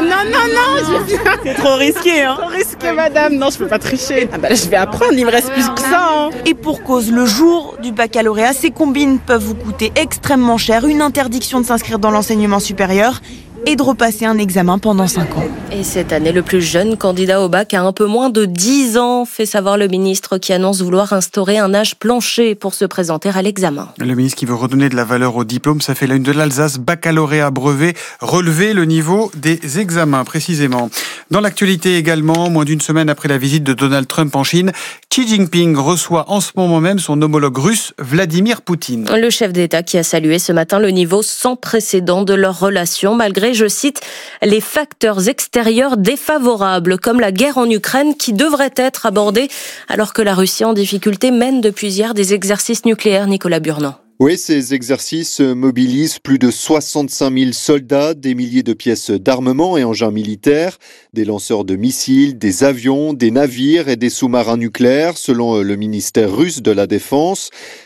S24: c'est trop risqué, hein. Trop risqué, madame. Non, je peux pas tricher. Je vais apprendre, il me reste plus que ça, hein.
S23: Et pour cause, le jour du baccalauréat, ces combines peuvent vous coûter extrêmement cher. Une interdiction de s'inscrire dans l'enseignement supérieur et de repasser un examen pendant 5 ans.
S15: Et cette année, le plus jeune candidat au bac a un peu moins de 10 ans, fait savoir le ministre qui annonce vouloir instaurer un âge plancher pour se présenter à l'examen.
S2: Le ministre qui veut redonner de la valeur au diplôme, ça fait la une de l'Alsace, baccalauréat, brevet, relever le niveau des examens précisément. Dans l'actualité également, moins d'une semaine après la visite de Donald Trump en Chine, Xi Jinping reçoit en ce moment même son homologue russe, Vladimir Poutine.
S15: Le chef d'État qui a salué ce matin le niveau sans précédent de leur relation, malgré, je cite, les facteurs extérieurs défavorables, comme la guerre en Ukraine qui devrait être abordée alors que la Russie en difficulté mène depuis hier des exercices nucléaires. Nicolas Burnand.
S26: Oui, ces exercices mobilisent plus de 65 000 soldats, des milliers de pièces d'armement et engins militaires, des lanceurs de missiles, des avions, des navires et des sous-marins nucléaires, selon le ministère russe de la Défense.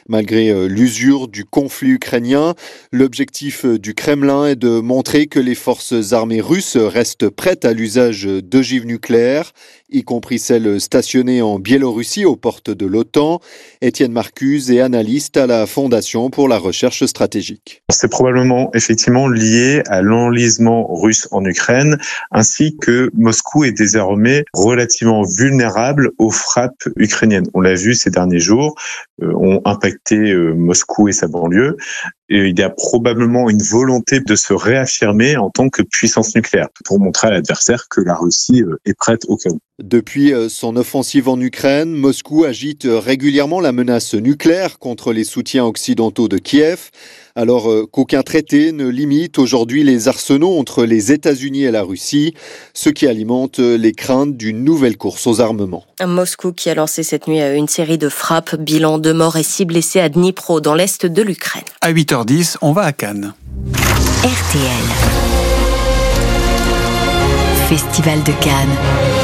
S26: Malgré l'usure du conflit ukrainien, l'objectif du Kremlin est de montrer que les forces armées russes restent prêtes à l'usage d'ogives nucléaires, y compris celles stationnées en Biélorussie aux portes de l'OTAN. Étienne Marcuse est analyste à la Fondation pour la recherche stratégique.
S1: C'est probablement effectivement lié à l'enlisement russe en Ukraine, ainsi que Moscou est désormais relativement vulnérable aux frappes ukrainiennes. On l'a vu ces derniers jours, ont impacté Moscou et sa banlieue. Et il y a probablement une volonté de se réaffirmer en tant que puissance nucléaire pour montrer à l'adversaire que la Russie est prête au cas où.
S26: Depuis son offensive en Ukraine, Moscou agite régulièrement la menace nucléaire contre les soutiens occidentaux de Kiev, alors qu'aucun traité ne limite aujourd'hui les arsenaux entre les États-Unis et la Russie, ce qui alimente les craintes d'une nouvelle course aux armements.
S15: Moscou qui a lancé cette nuit une série de frappes, bilan 2 morts et 6 blessés à Dnipro, dans l'est de l'Ukraine.
S2: À 8h10, on va à Cannes.
S11: RTL. Festival de Cannes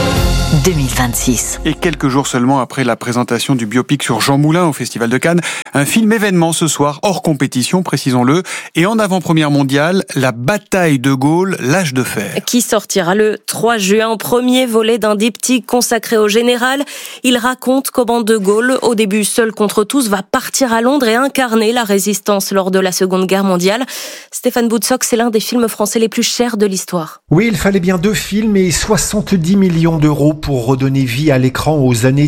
S11: 2026.
S2: Et quelques jours seulement après la présentation du biopic sur Jean Moulin au Festival de Cannes, un film événement ce soir, hors compétition, précisons-le, et en avant-première mondiale, La bataille de Gaulle, l'âge de fer.
S15: Qui sortira le 3 juin, premier volet d'un diptyque consacré au général. Il raconte comment De Gaulle, au début seul contre tous, va partir à Londres et incarner la résistance lors de la Seconde Guerre mondiale. Stéphane Boutsock, c'est l'un des films français les plus chers de l'histoire.
S6: Oui, il fallait bien 2 films et 70 millions d'euros pour redonner vie à l'écran aux années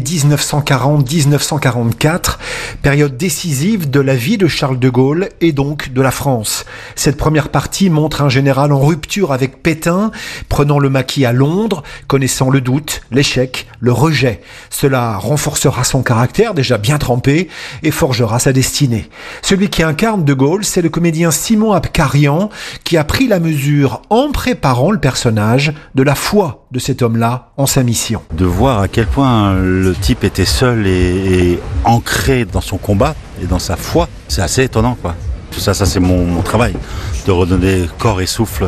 S6: 1940-1944, période décisive de la vie de Charles de Gaulle et donc de la France. Cette première partie montre un général en rupture avec Pétain, prenant le maquis à Londres, connaissant le doute, l'échec, le rejet. Cela renforcera son caractère, déjà bien trempé, et forgera sa destinée. Celui qui incarne de Gaulle, c'est le comédien Simon Abkarian, qui a pris la mesure, en préparant le personnage, de la foi de cet homme-là en sa mission.
S7: De voir à quel point le type était seul et ancré dans son combat et dans sa foi, c'est assez étonnant, quoi. Tout ça c'est mon travail, de redonner corps et souffle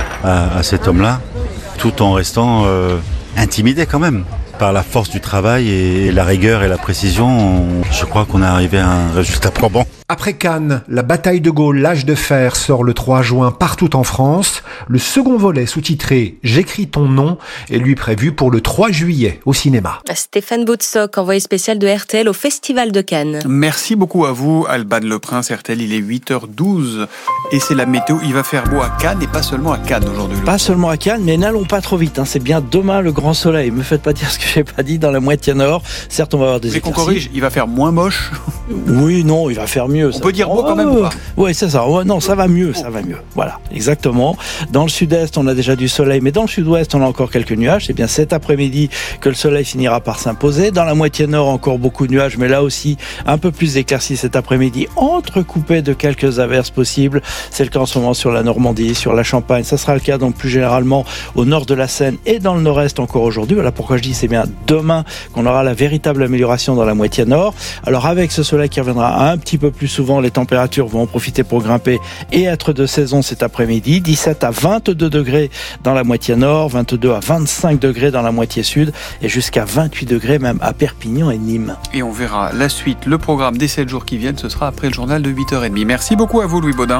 S7: à cet homme-là, tout en restant intimidé quand même par la force du travail et la rigueur et la précision. Je crois qu'on est arrivé à un résultat probant.
S6: Après Cannes, La bataille de Gaulle, l'âge de fer sort le 3 juin partout en France. Le second volet sous-titré J'écris ton nom est lui prévu pour le 3 juillet au cinéma.
S15: Stéphane Boutsock, envoyé spécial de RTL au Festival de Cannes.
S2: Merci beaucoup à vous, Alban Le Prince. RTL, il est 8h12 et c'est la météo. Il va faire beau à Cannes et pas seulement à Cannes aujourd'hui.
S8: Pas seulement à Cannes, mais n'allons pas trop vite. C'est bien demain le grand soleil. Me faites pas dire ce que j'ai pas dit dans la moitié nord. Certes, on va avoir des éclaircies.
S2: Mais qu'on corrige, il va faire moins moche.
S8: Oui, non, il va faire mieux.
S2: On peut dire beau quand même ou pas ?
S8: Oui, c'est ça. Non, ça va mieux, ça va mieux. Voilà, exactement. Dans le sud-est, on a déjà du soleil, mais dans le sud-ouest, on a encore quelques nuages. C'est bien cet après-midi que le soleil finira par s'imposer. Dans la moitié nord, encore beaucoup de nuages, mais là aussi, un peu plus d'éclaircies cet après-midi, entrecoupé de quelques averses possibles. C'est le cas en ce moment sur la Normandie, sur la Champagne. Ça sera le cas donc plus généralement au nord de la Seine et dans le nord-est encore aujourd'hui. Voilà pourquoi je dis c'est bien demain qu'on aura la véritable amélioration dans la moitié nord. Alors avec ce soleil qui reviendra un petit peu plus souvent, les températures vont en profiter pour grimper et être de saison cet après-midi. 17 à 22 degrés dans la moitié nord, 22 à 25 degrés dans la moitié sud et jusqu'à 28 degrés même à Perpignan et Nîmes.
S2: Et on verra la suite, le programme des 7 jours qui viennent, ce sera après le journal de 8h30. Merci beaucoup à vous Louis Baudin.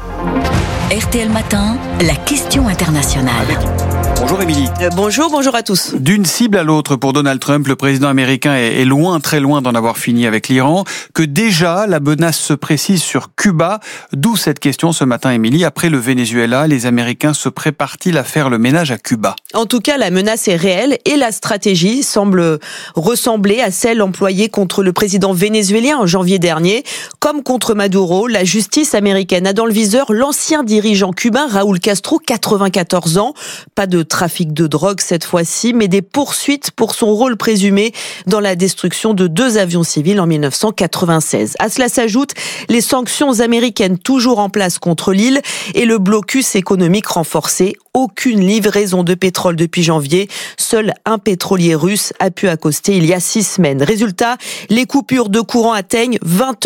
S11: RTL Matin, la question internationale.
S2: Bonjour Émilie.
S23: Bonjour à tous.
S2: D'une cible à l'autre pour Donald Trump, le président américain est loin, très loin d'en avoir fini avec l'Iran, que déjà la menace se précise sur Cuba. D'où cette question ce matin, Émilie. Après le Venezuela, les Américains se préparent-ils à faire le ménage à Cuba ?
S23: En tout cas, la menace est réelle et la stratégie semble ressembler à celle employée contre le président vénézuélien en janvier dernier. Comme contre Maduro, la justice américaine a dans le viseur l'ancien dirigeant cubain Raúl Castro, 94 ans. Pas de trafic de drogue cette fois-ci, mais des poursuites pour son rôle présumé dans la destruction de 2 avions civils en 1996. À cela s'ajoutent les sanctions américaines toujours en place contre l'île et le blocus économique renforcé. Aucune livraison de pétrole depuis janvier. Seul un pétrolier russe a pu accoster il y a 6 semaines. Résultat, les coupures de courant atteignent 20 heures sur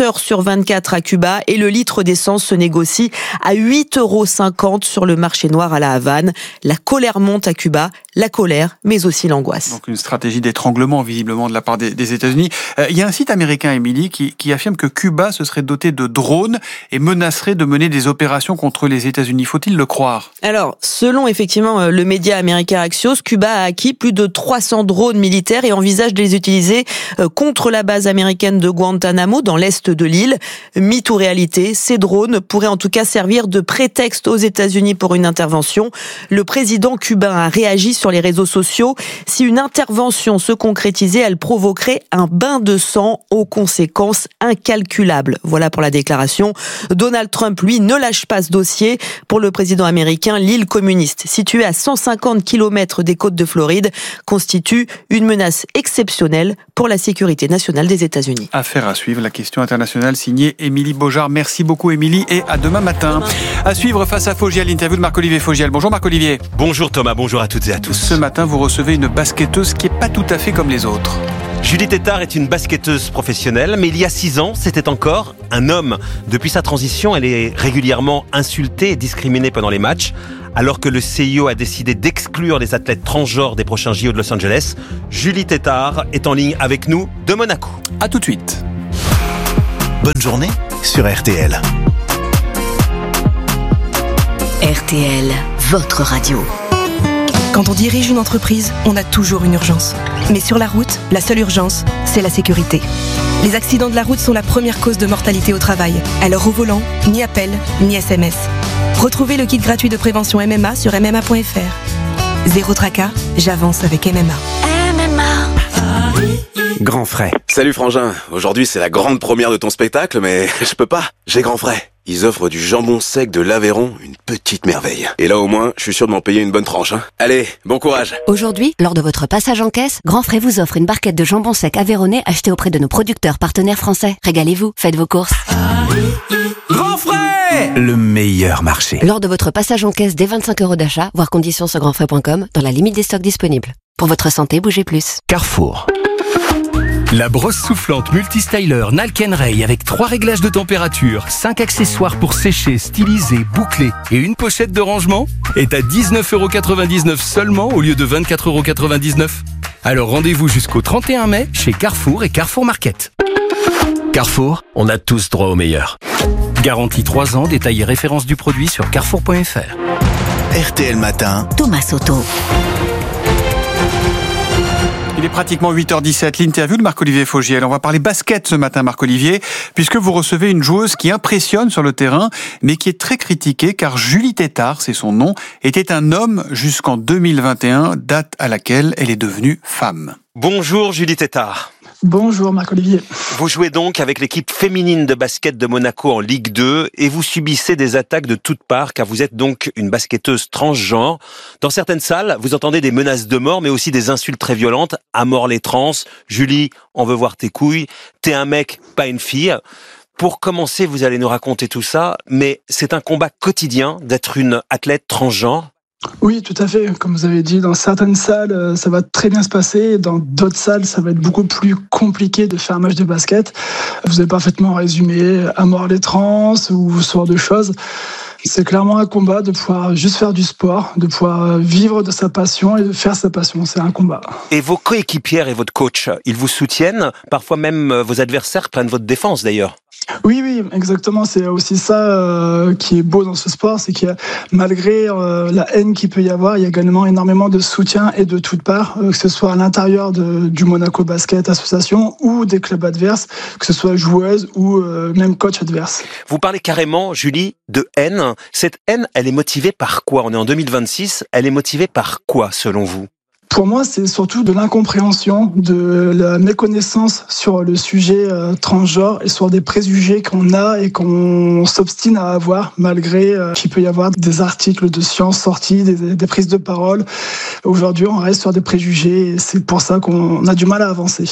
S23: 24 à Cuba et le litre d'essence se négocie à 8,50 € sur le marché noir à La Havane. La colère monte à Cuba, la colère, mais aussi l'angoisse.
S2: Donc une stratégie d'étranglement visiblement de la part des États-Unis. Il y a un site américain, Émilie, qui affirme que Cuba se serait doté de drones et menacerait de mener des opérations contre les États-Unis. Faut-il le croire ?
S23: Alors, selon effectivement le média américain Axios, Cuba a acquis plus de 300 drones militaires et envisage de les utiliser contre la base américaine de Guantanamo dans l'est de l'île. Mythe ou réalité, ces drones pourraient en tout cas servir de prétexte aux États-Unis pour une intervention. Le président cubain a réagi sur les réseaux sociaux. Si une intervention se concrétisait, elle provoquerait un bain de sang aux conséquences incalculables. Voilà pour la déclaration. Donald Trump, lui, ne lâche pas ce dossier. Pour le président américain, l'île communiste, située à 150 km des côtes de Floride, constitue une menace exceptionnelle pour la sécurité nationale des États-Unis.
S2: Affaire à suivre, la question internationale signée Émilie Beaujard. Merci beaucoup Émilie et à demain matin. À suivre Face à Fogiel, l'interview de Marc-Olivier Fogiel. Bonjour Marc-Olivier.
S3: Bonjour Thomas, bonjour à toutes et à tous.
S2: Ce matin, vous recevez une basketteuse qui n'est pas tout à fait comme les autres.
S3: Julie Tétart est une basketteuse professionnelle, mais il y a 6 ans, c'était encore un homme. Depuis sa transition, elle est régulièrement insultée et discriminée pendant les matchs. Alors que le CIO a décidé d'exclure les athlètes transgenres des prochains JO de Los Angeles, Julie Tétart est en ligne avec nous de Monaco.
S2: À tout de suite.
S5: Bonne journée sur RTL.
S11: RTL, votre radio.
S4: Quand on dirige une entreprise, on a toujours une urgence. Mais sur la route, la seule urgence, c'est la sécurité. Les accidents de la route sont la première cause de mortalité au travail. Alors au volant, ni appel, ni SMS. Retrouvez le kit gratuit de prévention MMA sur MMA.fr. Zéro tracas, j'avance avec MMA.
S9: Grand Frais. Salut Frangin, aujourd'hui c'est la grande première de ton spectacle, mais je peux pas, j'ai Grand Frais. Ils offrent du jambon sec de l'Aveyron, une petite merveille. Et là au moins, je suis sûr de m'en payer une bonne tranche. Allez, bon courage.
S10: Aujourd'hui, lors de votre passage en caisse, Grand Frais vous offre une barquette de jambon sec aveyronnais achetée auprès de nos producteurs partenaires français. Régalez-vous, faites vos courses.
S9: Grand Frais, le meilleur marché.
S10: Lors de votre passage en caisse dès 25 € d'achat, voir conditions sur grandfrais.com, dans la limite des stocks disponibles. Pour votre santé, bougez plus.
S9: Carrefour.
S12: La brosse soufflante multistyler Nalken Ray avec 3 réglages de température, 5 accessoires pour sécher, styliser, boucler et une pochette de rangement est à 19,99 € seulement au lieu de 24,99 €. Alors rendez-vous jusqu'au 31 mai chez Carrefour et Carrefour Market.
S9: Carrefour, on a tous droit au meilleur.
S12: Garantie 3 ans, détail et référence du produit sur carrefour.fr.
S5: RTL Matin.
S11: Thomas Soto.
S2: Il est pratiquement 8h17, l'interview de Marc-Olivier Fogiel. On va parler basket ce matin, Marc-Olivier, puisque vous recevez une joueuse qui impressionne sur le terrain, mais qui est très critiquée, car Julie Tétart, c'est son nom, était un homme jusqu'en 2021, date à laquelle elle est devenue femme.
S3: Bonjour Julie Tétart.
S13: Bonjour Marc-Olivier.
S3: Vous jouez donc avec l'équipe féminine de basket de Monaco en Ligue 2 et vous subissez des attaques de toutes parts car vous êtes donc une basketteuse transgenre. Dans certaines salles, vous entendez des menaces de mort mais aussi des insultes très violentes. À mort les trans, Julie, on veut voir tes couilles, t'es un mec, pas une fille. Pour commencer, vous allez nous raconter tout ça, mais c'est un combat quotidien d'être une athlète transgenre.
S13: Oui, tout à fait. Comme vous avez dit, dans certaines salles, ça va très bien se passer. Dans d'autres salles, ça va être beaucoup plus compliqué de faire un match de basket. Vous avez parfaitement résumé à mort les trans ou ce genre de choses. C'est clairement un combat de pouvoir juste faire du sport, de pouvoir vivre de sa passion et de faire sa passion. C'est un combat.
S3: Et vos coéquipières et votre coach, ils vous soutiennent. Parfois même vos adversaires prennent votre défense d'ailleurs.
S13: Oui, exactement. C'est aussi ça qui est beau dans ce sport, c'est que malgré la haine qu'il peut y avoir, il y a également énormément de soutien et de toutes parts, que ce soit à l'intérieur du Monaco Basket Association ou des clubs adverses, que ce soit joueuse ou même coach adverse.
S3: Vous parlez carrément, Julie, de haine. Cette haine, elle est motivée par quoi ? On est en 2026, elle est motivée par quoi selon vous ?
S13: Pour moi, c'est surtout de l'incompréhension, de la méconnaissance sur le sujet transgenre et sur des préjugés qu'on a et qu'on s'obstine à avoir, malgré qu'il peut y avoir des articles de science sortis, des prises de parole. Aujourd'hui, on reste sur des préjugés et c'est pour ça qu'on a du mal à avancer.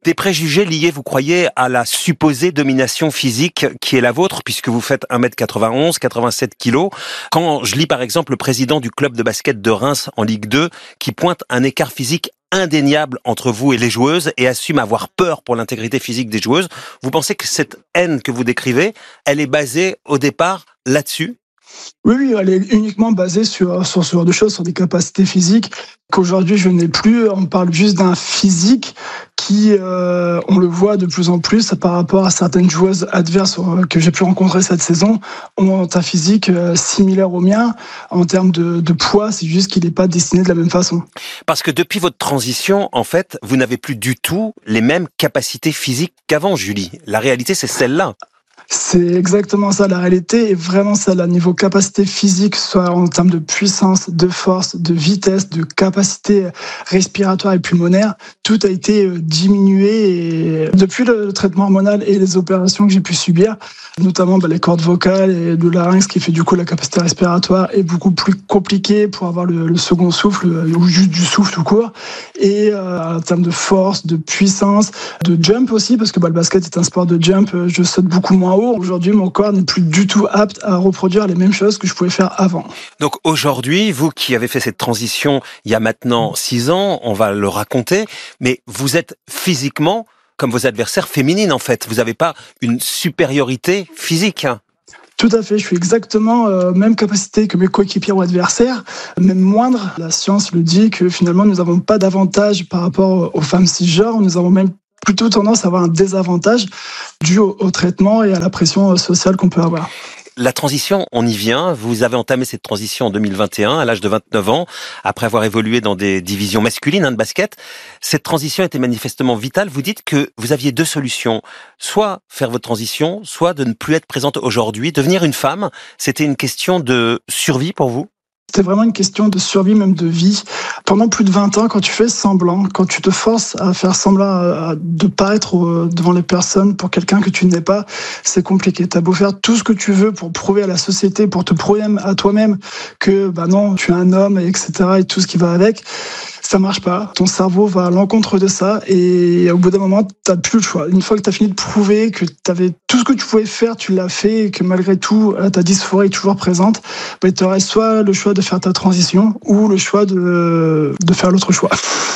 S3: Des préjugés liés, vous croyez, à la supposée domination physique qui est la vôtre, puisque vous faites 1m91, 87 kilos. Quand je lis par exemple le président du club de basket de Reims en Ligue 2, qui pointe un écart physique indéniable entre vous et les joueuses et assume avoir peur pour l'intégrité physique des joueuses, vous pensez que cette haine que vous décrivez, elle est basée au départ là-dessus ?
S13: Oui, elle est uniquement basée sur ce genre de choses, sur des capacités physiques qu'aujourd'hui je n'ai plus. On parle juste d'un physique qui, on le voit de plus en plus par rapport à certaines joueuses adverses que j'ai pu rencontrer cette saison, ont un physique similaire au mien. En termes de poids, c'est juste qu'il n'est pas dessiné de la même façon.
S3: Parce que depuis votre transition, en fait, vous n'avez plus du tout les mêmes capacités physiques qu'avant, Julie. La réalité, c'est celle-là.
S13: C'est exactement ça, la réalité est vraiment celle-là. Niveau capacité physique, soit en termes de puissance, de force, de vitesse, de capacité respiratoire et pulmonaire, tout a été diminué. Et depuis le traitement hormonal et les opérations que j'ai pu subir, notamment les cordes vocales et le larynx, qui fait du coup la capacité respiratoire est beaucoup plus compliquée pour avoir le second souffle, ou juste du souffle tout court. Et en termes de force, de puissance, de jump aussi, parce que le basket est un sport de jump, je saute beaucoup moins haut. Aujourd'hui, mon corps n'est plus du tout apte à reproduire les mêmes choses que je pouvais faire avant.
S3: Donc aujourd'hui, vous qui avez fait cette transition il y a maintenant 6 ans, on va le raconter, mais vous êtes physiquement comme vos adversaires féminines en fait. Vous n'avez pas une supériorité physique.
S13: Tout à fait, je suis exactement même capacité que mes coéquipiers ou adversaires, même moindre. La science le dit que finalement nous n'avons pas d'avantage par rapport aux femmes cisgenres, nous avons même plutôt tendance à avoir un désavantage dû au traitement et à la pression sociale qu'on peut avoir.
S3: La transition, on y vient. Vous avez entamé cette transition en 2021, à l'âge de 29 ans, après avoir évolué dans des divisions masculines de basket. Cette transition était manifestement vitale. Vous dites que vous aviez 2 solutions. Soit faire votre transition, soit de ne plus être présente aujourd'hui. Devenir une femme, c'était une question de survie pour vous ?
S13: C'était vraiment une question de survie, même de vie. Pendant plus de 20 ans, quand tu fais semblant, quand tu te forces à faire semblant de paraître devant les personnes pour quelqu'un que tu n'es pas, c'est compliqué. T'as beau faire tout ce que tu veux pour prouver à la société, pour te prouver à toi-même que non, tu es un homme, etc. et tout ce qui va avec. Ça marche pas. Ton cerveau va à l'encontre de ça et au bout d'un moment, t'as plus le choix. Une fois que t'as fini de prouver que t'avais tout ce que tu pouvais faire, tu l'as fait et que malgré tout, ta dysphorie est toujours présente, tu aurais soit le choix de faire ta transition ou le choix de faire l'autre choix.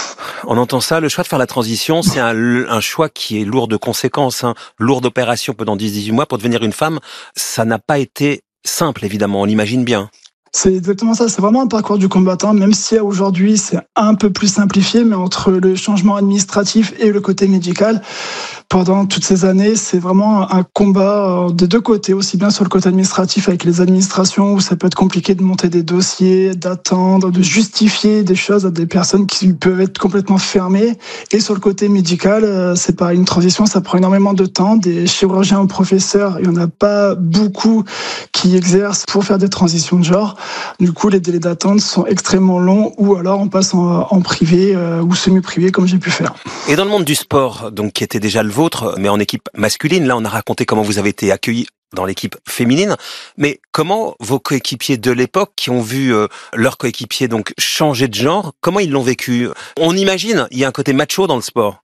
S3: On entend ça, le choix de faire la transition, c'est un choix qui est lourd de conséquences, lourd d'opérations pendant 10-18 mois pour devenir une femme. Ça n'a pas été simple, évidemment, on l'imagine bien.
S13: C'est exactement ça, c'est vraiment un parcours du combattant, même si aujourd'hui c'est un peu plus simplifié, mais entre le changement administratif et le côté médical, pendant toutes ces années, c'est vraiment un combat des deux côtés, aussi bien sur le côté administratif avec les administrations où ça peut être compliqué de monter des dossiers, d'attendre, de justifier des choses à des personnes qui peuvent être complètement fermées. Et sur le côté médical, c'est pareil, une transition, ça prend énormément de temps. Des chirurgiens ou professeurs, il n'y en a pas beaucoup qui exercent pour faire des transitions de genre. Du coup, les délais d'attente sont extrêmement longs ou alors on passe en privé ou semi-privé comme j'ai pu faire.
S3: Et dans le monde du sport, donc qui était déjà le vôtre, mais en équipe masculine, là on a raconté comment vous avez été accueillis dans l'équipe féminine, mais comment vos coéquipiers de l'époque qui ont vu leurs coéquipiers donc changer de genre, comment ils l'ont vécu ? On imagine, il y a un côté macho dans le sport.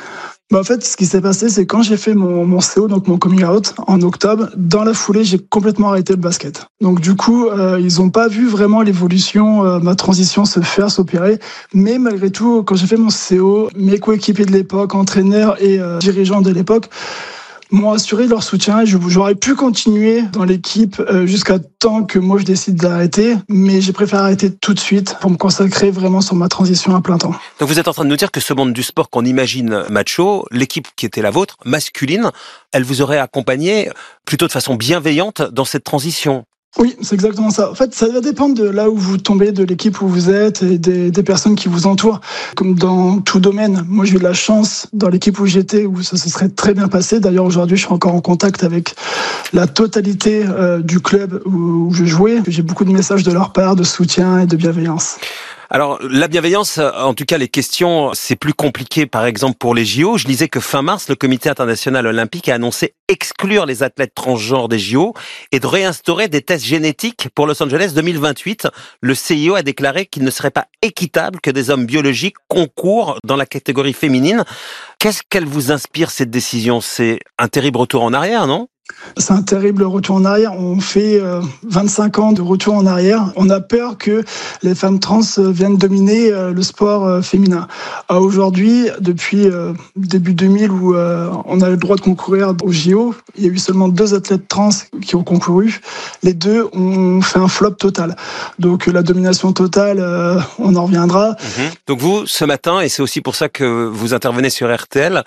S13: En fait, ce qui s'est passé, c'est quand j'ai fait mon CO, donc mon coming out, en octobre, dans la foulée, j'ai complètement arrêté le basket. Donc du coup, ils n'ont pas vu vraiment l'évolution, ma transition s'opérer. Mais malgré tout, quand j'ai fait mon CO, mes coéquipiers de l'époque, entraîneurs et dirigeants de l'époque, m'ont assuré leur soutien et j'aurais pu continuer dans l'équipe jusqu'à temps que moi je décide d'arrêter, mais j'ai préféré arrêter tout de suite pour me consacrer vraiment sur ma transition à plein temps.
S3: Donc vous êtes en train de nous dire que ce monde du sport qu'on imagine macho, l'équipe qui était la vôtre, masculine, elle vous aurait accompagné plutôt de façon bienveillante dans cette transition ?
S13: Oui, c'est exactement ça. En fait, ça va dépendre de là où vous tombez, de l'équipe où vous êtes et des personnes qui vous entourent. Comme dans tout domaine, moi j'ai eu la chance dans l'équipe où j'étais, où ça se serait très bien passé. D'ailleurs, aujourd'hui, je suis encore en contact avec la totalité du club où je jouais. J'ai beaucoup de messages de leur part, de soutien et de bienveillance.
S3: Alors, la bienveillance, en tout cas les questions, c'est plus compliqué par exemple pour les JO. Je lisais que fin mars, le Comité international olympique a annoncé exclure les athlètes transgenres des JO et de réinstaurer des tests génétiques pour Los Angeles 2028. Le CIO a déclaré qu'il ne serait pas équitable que des hommes biologiques concourent dans la catégorie féminine. Qu'est-ce qu'elle vous inspire, cette décision? C'est un terrible retour en arrière, non?
S13: C'est un terrible retour en arrière. On fait 25 ans de retour en arrière. On a peur que les femmes trans viennent dominer le sport féminin. Aujourd'hui, depuis début 2000 où on a le droit de concourir au JO, il y a eu seulement 2 athlètes trans qui ont concouru. Les 2 ont fait un flop total. Donc la domination totale, on en reviendra.
S3: Donc vous, ce matin, et c'est aussi pour ça que vous intervenez sur RTL,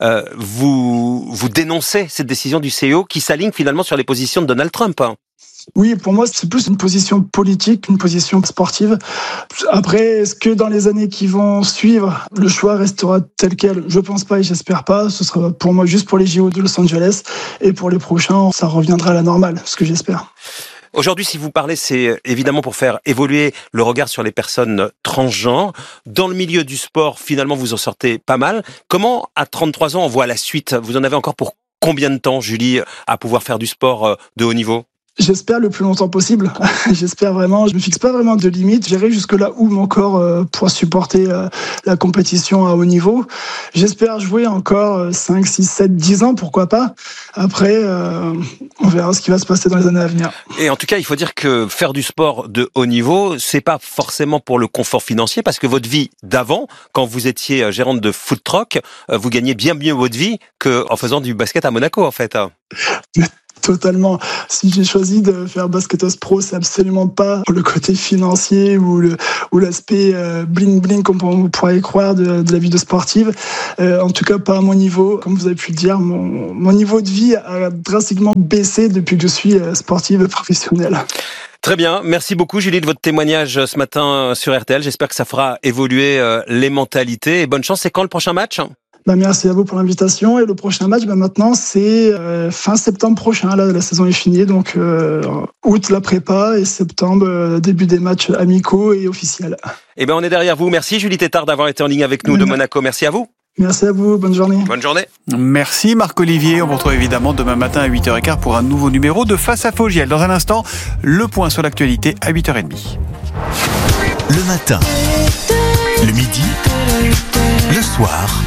S3: vous dénoncez cette décision du CIO qui s'aligne finalement sur les positions de Donald Trump.
S13: Oui, pour moi, c'est plus une position politique, une position sportive. Après, est-ce que dans les années qui vont suivre, le choix restera tel quel? Je pense pas et j'espère pas. Ce sera pour moi juste pour les JO de Los Angeles. Et pour les prochains, ça reviendra à la normale, ce que j'espère.
S3: Aujourd'hui, si vous parlez, c'est évidemment pour faire évoluer le regard sur les personnes transgenres. Dans le milieu du sport, finalement, vous en sortez pas mal. Comment, à 33 ans, on voit la suite? Vous en avez encore pour combien de temps, Julie, à pouvoir faire du sport de haut niveau?
S13: J'espère le plus longtemps possible. J'espère vraiment. Je me fixe pas vraiment de limite. J'irai jusque là où mon corps pourra supporter la compétition à haut niveau. J'espère jouer encore 5, 6, 7, 10 ans, pourquoi pas. Après, on verra ce qui va se passer dans les années à venir.
S3: Et en tout cas, il faut dire que faire du sport de haut niveau, c'est pas forcément pour le confort financier, parce que votre vie d'avant, quand vous étiez gérante de food truck, vous gagnez bien mieux votre vie qu'en faisant du basket à Monaco, en fait.
S13: Totalement. Si j'ai choisi de faire basketeuse pro, c'est absolument pas le côté financier ou l'aspect bling bling comme on pourrait croire de la vie de sportive. En tout cas, pas à mon niveau. Comme vous avez pu le dire, mon niveau de vie a drastiquement baissé depuis que je suis sportive professionnelle.
S3: Très bien. Merci beaucoup, Julie, de votre témoignage ce matin sur RTL. J'espère que ça fera évoluer les mentalités. Et bonne chance. C'est quand le prochain match ?
S13: Merci à vous pour l'invitation. Et le prochain match, maintenant, c'est fin septembre prochain. Là, la saison est finie. Donc, août, la prépa, et septembre, début des matchs amicaux et officiels.
S3: On est derrière vous. Merci, Julie Tétard, d'avoir été en ligne avec nous de Monaco. Merci à vous.
S13: Merci à vous. Bonne journée.
S3: Bonne journée.
S2: Merci, Marc-Olivier. On vous retrouve évidemment demain matin à 8h15 pour un nouveau numéro de Face à Fogiel. Dans un instant, le point sur l'actualité à 8h30.
S5: Le matin, le midi, le soir,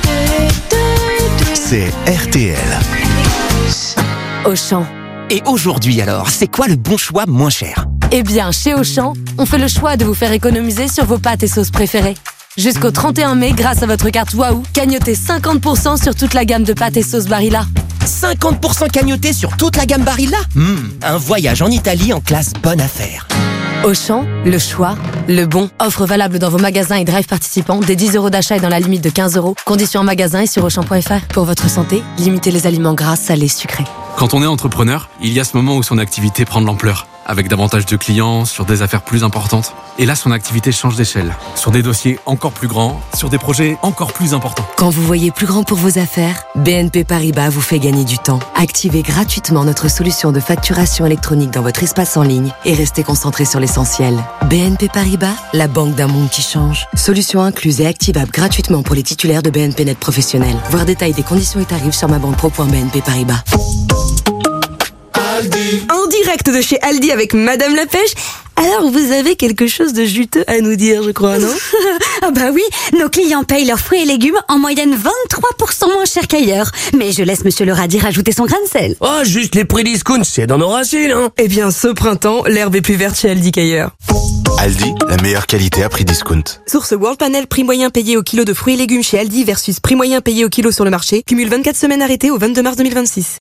S5: c'est RTL.
S14: Auchan. Et aujourd'hui alors, c'est quoi le bon choix moins cher?
S16: Eh bien, chez Auchan, on fait le choix de vous faire économiser sur vos pâtes et sauces préférées. Jusqu'au 31 mai, grâce à votre carte Waouh, cagnotez 50% sur toute la gamme de pâtes et sauces Barilla.
S14: 50% cagnoté sur toute la gamme Barilla? Un voyage en Italie en classe bonne affaire.
S16: Auchan, le choix, le bon. Offre valable dans vos magasins et drive participants dès 10 € d'achat et dans la limite de 15 €. Conditions en magasin et sur Auchan.fr. Pour votre santé, limitez les aliments gras, salés, sucrés.
S17: Quand on est entrepreneur, il y a ce moment où son activité prend de l'ampleur, avec davantage de clients, sur des affaires plus importantes. Et là, son activité change d'échelle, sur des dossiers encore plus grands, sur des projets encore plus importants.
S16: Quand vous voyez plus grand pour vos affaires, BNP Paribas vous fait gagner du temps. Activez gratuitement notre solution de facturation électronique dans votre espace en ligne et restez concentré sur l'essentiel. BNP Paribas, la banque d'un monde qui change. Solution incluse et activable gratuitement pour les titulaires de BNP Net Professionnel. Voir détail des conditions et tarifs sur mabanquepro.bnp Paribas.
S4: En direct de chez Aldi avec Madame la Pêche. Alors, vous avez quelque chose de juteux à nous dire, je crois, non?
S18: Ah bah oui, nos clients payent leurs fruits et légumes en moyenne 23% moins cher qu'ailleurs. Mais je laisse Monsieur le radis rajouter son grain de sel.
S19: Oh, juste les prix discount, c'est dans nos racines, hein.
S4: Eh bien, ce printemps, l'herbe est plus verte chez Aldi qu'ailleurs.
S5: Aldi, la meilleure qualité à prix discount.
S4: Source World Panel, prix moyen payé au kilo de fruits et légumes chez Aldi versus prix moyen payé au kilo sur le marché. Cumule 24 semaines arrêtées au 22 mars 2026.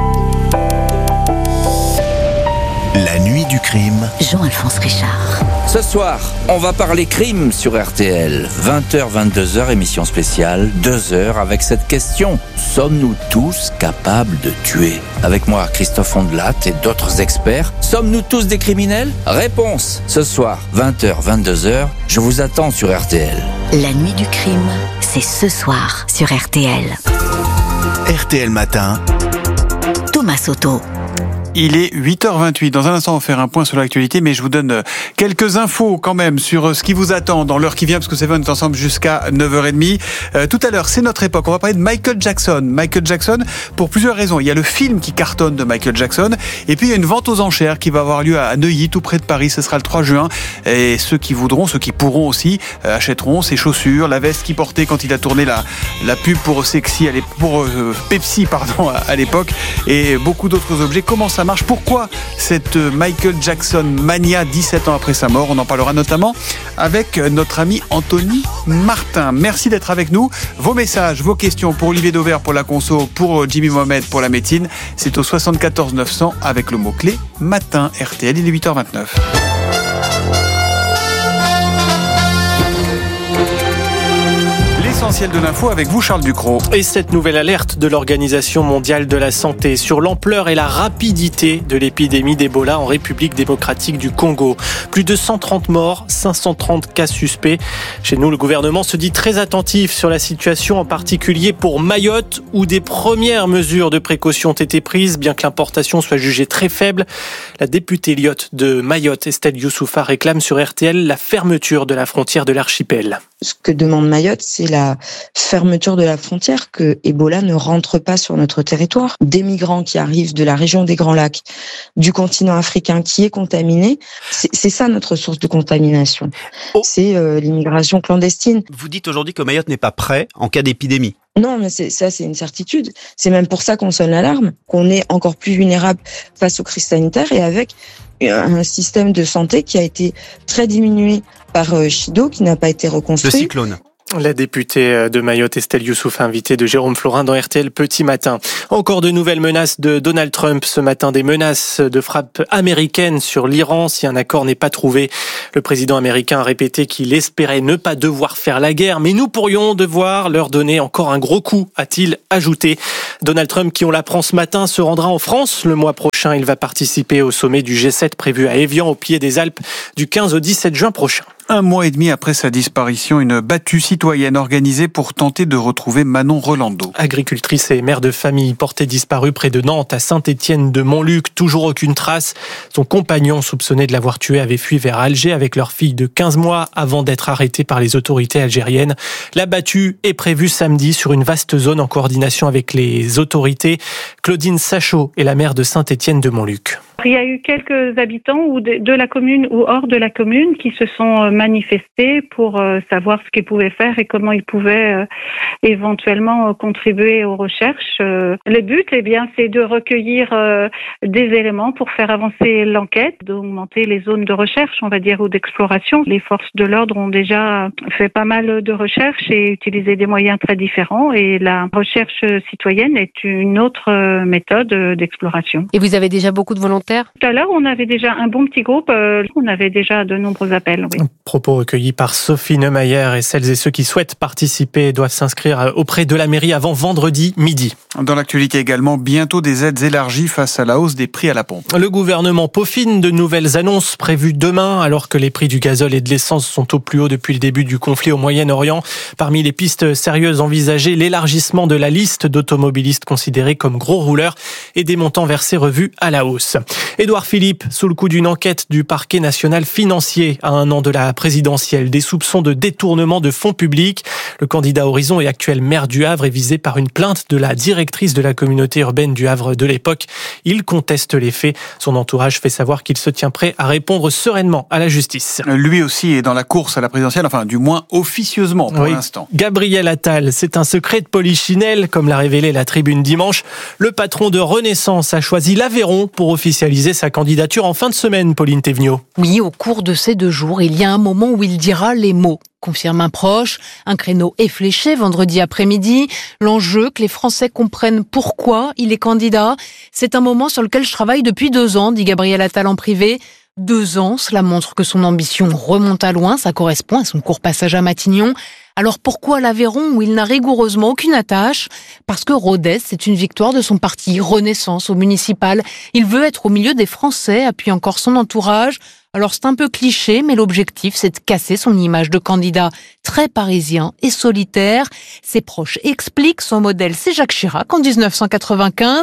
S5: La nuit du crime.
S11: Jean-Alphonse Richard.
S20: Ce soir, on va parler crime sur RTL. 20h, 22h, émission spéciale, 2 heures avec cette question. Sommes-nous tous capables de tuer? Avec moi, Christophe Ondelat et d'autres experts. Sommes-nous tous des criminels? Réponse, ce soir, 20h, 22h, je vous attends sur RTL.
S11: La nuit du crime, c'est ce soir sur RTL.
S5: RTL Matin.
S11: Thomas Soto.
S2: Il est 8h28. Dans un instant, on va faire un point sur l'actualité, mais je vous donne quelques infos quand même sur ce qui vous attend dans l'heure qui vient, parce que c'est vrai, on est ensemble jusqu'à 9h30. Tout à l'heure, c'est notre époque. On va parler de Michael Jackson. Michael Jackson, pour plusieurs raisons. Il y a le film qui cartonne de Michael Jackson, et puis il y a une vente aux enchères qui va avoir lieu à Neuilly, tout près de Paris. Ce sera le 3 juin. Et ceux qui voudront, ceux qui pourront aussi, achèteront ses chaussures, la veste qu'il portait quand il a tourné la pub pour Pepsi, à l'époque, et beaucoup d'autres objets. Comment ça marche? Pourquoi cette Michael Jackson mania 17 ans après sa mort? On en parlera notamment avec notre ami Anthony Martin. Merci d'être avec nous. Vos messages, vos questions pour Olivier Dauvert pour la conso, pour Jimmy Mohamed pour la médecine, c'est au 74 900 avec le mot-clé matin. RTL, il est 8h29. L'essentiel de l'info avec vous, Charles Ducrot.
S1: Et cette nouvelle alerte de l'Organisation mondiale de la santé sur l'ampleur et la rapidité de l'épidémie d'Ebola en République démocratique du Congo. Plus de 130 morts, 530 cas suspects. Chez nous, le gouvernement se dit très attentif sur la situation, en particulier pour Mayotte, où des premières mesures de précaution ont été prises, bien que l'importation soit jugée très faible. La députée Lyotte de Mayotte, Estelle Youssoufa, réclame sur RTL la fermeture de la frontière de l'archipel.
S21: Ce que demande Mayotte, c'est la fermeture de la frontière, que Ebola ne rentre pas sur notre territoire. Des migrants qui arrivent de la région des Grands Lacs, du continent africain qui est contaminé, c'est ça notre source de contamination. C'est l'immigration clandestine.
S22: Vous dites aujourd'hui que Mayotte n'est pas prêt en cas d'épidémie.
S21: Non, mais c'est une certitude. C'est même pour ça qu'on sonne l'alarme, qu'on est encore plus vulnérable face aux crises sanitaires et avec un système de santé qui a été très diminué par Chido, qui n'a pas été reconstruit.
S22: Le cyclone.
S1: La députée de Mayotte, Estelle Youssouf, invitée de Jérôme Florin dans RTL Petit Matin. Encore de nouvelles menaces de Donald Trump ce matin, des menaces de frappe américaine sur l'Iran si un accord n'est pas trouvé. Le président américain a répété qu'il espérait ne pas devoir faire la guerre, mais nous pourrions devoir leur donner encore un gros coup, a-t-il ajouté. Donald Trump, qui on l'apprend ce matin, se rendra en France le mois prochain. Il va participer au sommet du G7 prévu à Évian, au pied des Alpes, du 15 au 17 juin prochain.
S2: Un mois et demi après sa disparition, une battue citoyenne organisée pour tenter de retrouver Manon Rolando.
S1: Agricultrice et mère de famille portée disparue près de Nantes à Saint-Étienne-de-Montluc. Toujours aucune trace. Son compagnon, soupçonné de l'avoir tuée, avait fui vers Alger avec leur fille de 15 mois avant d'être arrêté par les autorités algériennes. La battue est prévue samedi sur une vaste zone en coordination avec les autorités. Claudine Sachot est la maire de Saint-Étienne-de-Montluc.
S24: Il y a eu quelques habitants de la commune ou hors de la commune qui se sont manifestés pour savoir ce qu'ils pouvaient faire et comment ils pouvaient éventuellement contribuer aux recherches. Le but, c'est de recueillir des éléments pour faire avancer l'enquête, d'augmenter les zones de recherche, on va dire, ou d'exploration. Les forces de l'ordre ont déjà fait pas mal de recherches et utilisé des moyens très différents, et la recherche citoyenne est une autre méthode d'exploration.
S25: Et vous avez déjà beaucoup de volontaires ?
S24: Tout à l'heure, on avait déjà un bon petit groupe. On avait déjà de nombreux appels. Oui.
S1: Propos recueillis par Sophie Neumayer, et celles et ceux qui souhaitent participer doivent s'inscrire auprès de la mairie avant vendredi midi.
S2: Dans l'actualité également, bientôt des aides élargies face à la hausse des prix à la pompe.
S1: Le gouvernement peaufine de nouvelles annonces prévues demain, alors que les prix du gazole et de l'essence sont au plus haut depuis le début du conflit au Moyen-Orient. Parmi les pistes sérieuses envisagées, l'élargissement de la liste d'automobilistes considérés comme gros rouleurs et des montants versés revus à la hausse. Édouard Philippe, sous le coup d'une enquête du parquet national financier à un an de la présidentielle, des soupçons de détournement de fonds publics. Le candidat Horizon et actuel maire du Havre est visé par une plainte de la directrice de la communauté urbaine du Havre de l'époque. Il conteste les faits. Son entourage fait savoir qu'il se tient prêt à répondre sereinement à la justice.
S2: Lui aussi est dans la course à la présidentielle, enfin du moins officieusement pour l'instant.
S1: Gabriel Attal, c'est un secret de polichinelle, comme l'a révélé la Tribune dimanche. Le patron de Renaissance a choisi l'Aveyron pour officialiser sa candidature en fin de semaine, Pauline Thévenot.
S26: Oui, au cours de ces 2 jours, il y a un moment où il dira les mots. Confirme un proche, un créneau est fléché vendredi après-midi. L'enjeu, que les Français comprennent pourquoi il est candidat. C'est un moment sur lequel je travaille depuis 2 ans, dit Gabriel Attal en privé. 2 ans, cela montre que son ambition remonte à loin, ça correspond à son court passage à Matignon. Alors pourquoi l'Aveyron où il n'a rigoureusement aucune attache ? Parce que Rodez, c'est une victoire de son parti Renaissance au municipal. Il veut être au milieu des Français, appuie encore son entourage. Alors c'est un peu cliché, mais l'objectif c'est de casser son image de candidat très parisien et solitaire. Ses proches expliquent son modèle, c'est Jacques Chirac en 1995.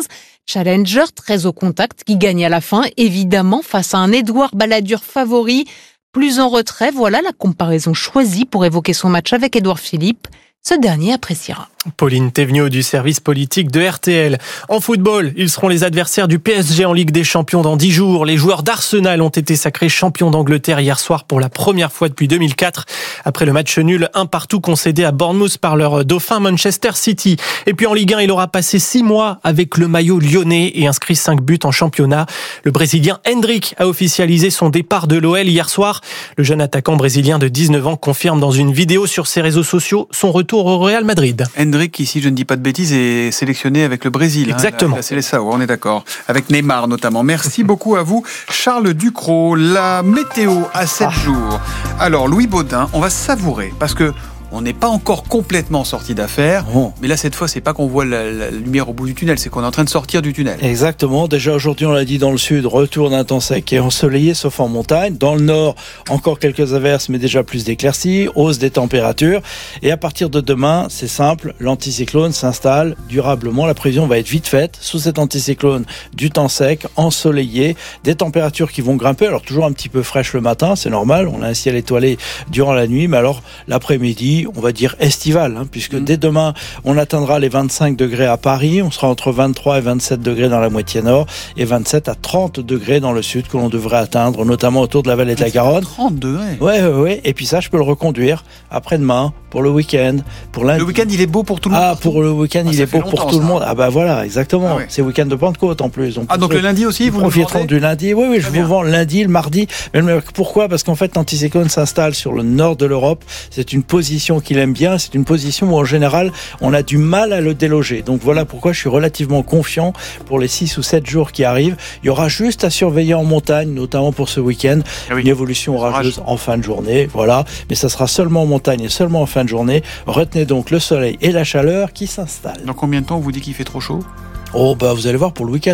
S26: Challenger, très au contact, qui gagne à la fin, évidemment, face à un Édouard Balladur favori. Plus en retrait, voilà la comparaison choisie pour évoquer son match avec Édouard Philippe. Ce dernier appréciera.
S1: Pauline Thévenot du service politique de RTL. En football, ils seront les adversaires du PSG en Ligue des Champions dans 10 jours. Les joueurs d'Arsenal ont été sacrés champions d'Angleterre hier soir pour la première fois depuis 2004. Après le match nul 1-1 concédé à Bournemouth par leur dauphin Manchester City. Et puis en Ligue 1, il aura passé 6 mois avec le maillot lyonnais et inscrit 5 buts en championnat. Le Brésilien Endrick a officialisé son départ de l'OL hier soir. Le jeune attaquant brésilien de 19 ans confirme dans une vidéo sur ses réseaux sociaux son retour au Real Madrid.
S2: Endrick, qui, si je ne dis pas de bêtises, est sélectionné avec le Brésil.
S1: Exactement.
S2: La Seleção, on est d'accord. Avec Neymar notamment. Merci beaucoup à vous, Charles Ducrot. La météo à 7 jours. Alors, Louis Baudin, on va savourer parce que on n'est pas encore complètement sorti d'affaires, mais là cette fois c'est pas qu'on voit la lumière au bout du tunnel, c'est qu'on est en train de sortir du tunnel.
S6: Exactement, déjà aujourd'hui on l'a dit dans le sud, retour d'un temps sec et ensoleillé sauf en montagne. Dans le nord, encore quelques averses mais déjà plus d'éclaircies, hausse des températures. Et à partir de demain, c'est simple, l'anticyclone s'installe durablement. La prévision va être vite faite. Sous cet anticyclone, du temps sec, ensoleillé, des températures qui vont grimper. Alors toujours un petit peu fraîche le matin, c'est normal, on a un ciel étoilé durant la nuit, mais alors l'après-midi, on va dire estival, puisque dès demain, on atteindra les 25 degrés à Paris, on sera entre 23 et 27 degrés dans la moitié nord, et 27 à 30 degrés dans le sud, que l'on devrait atteindre, notamment autour de la vallée de la Garonne.
S2: 30 degrés.
S6: Ouais. Et puis ça, je peux le reconduire après-demain, pour le week-end, pour lundi.
S2: Le week-end, il est beau pour tout le monde.
S6: Ah, pour le week-end, il est beau pour tout le monde. Ah bah voilà, exactement. C'est week-end de Pentecôte en plus.
S2: Donc le lundi aussi, vous
S6: profiterez du lundi. Oui, je vous vends le lundi, le mardi. Mais pourquoi ? Parce qu'en fait, l'anticyclone s'installe sur le nord de l'Europe. C'est une position qu'il aime bien. C'est une position où, en général, on a du mal à le déloger. Donc voilà pourquoi je suis relativement confiant pour les 6 ou 7 jours qui arrivent. Il y aura juste à surveiller en montagne, notamment pour ce week-end. Une évolution orageuse en fin de journée. Voilà. Mais ça sera seulement en montagne et seulement en fin de journée. Retenez donc le soleil et la chaleur qui s'installent.
S2: Dans combien de temps on vous dit qu'il fait trop chaud ?
S6: Oh bah vous allez voir pour le week-end.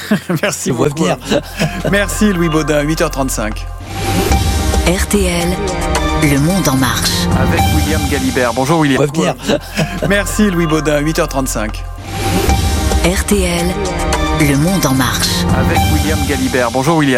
S2: Merci beaucoup. Merci Louis Baudin, 8h35.
S11: RTL, le monde en marche.
S2: Avec William Galibert. Bonjour William. Merci Louis Baudin, 8h35.
S11: RTL, le monde en marche.
S2: Avec William Galibert. Bonjour William.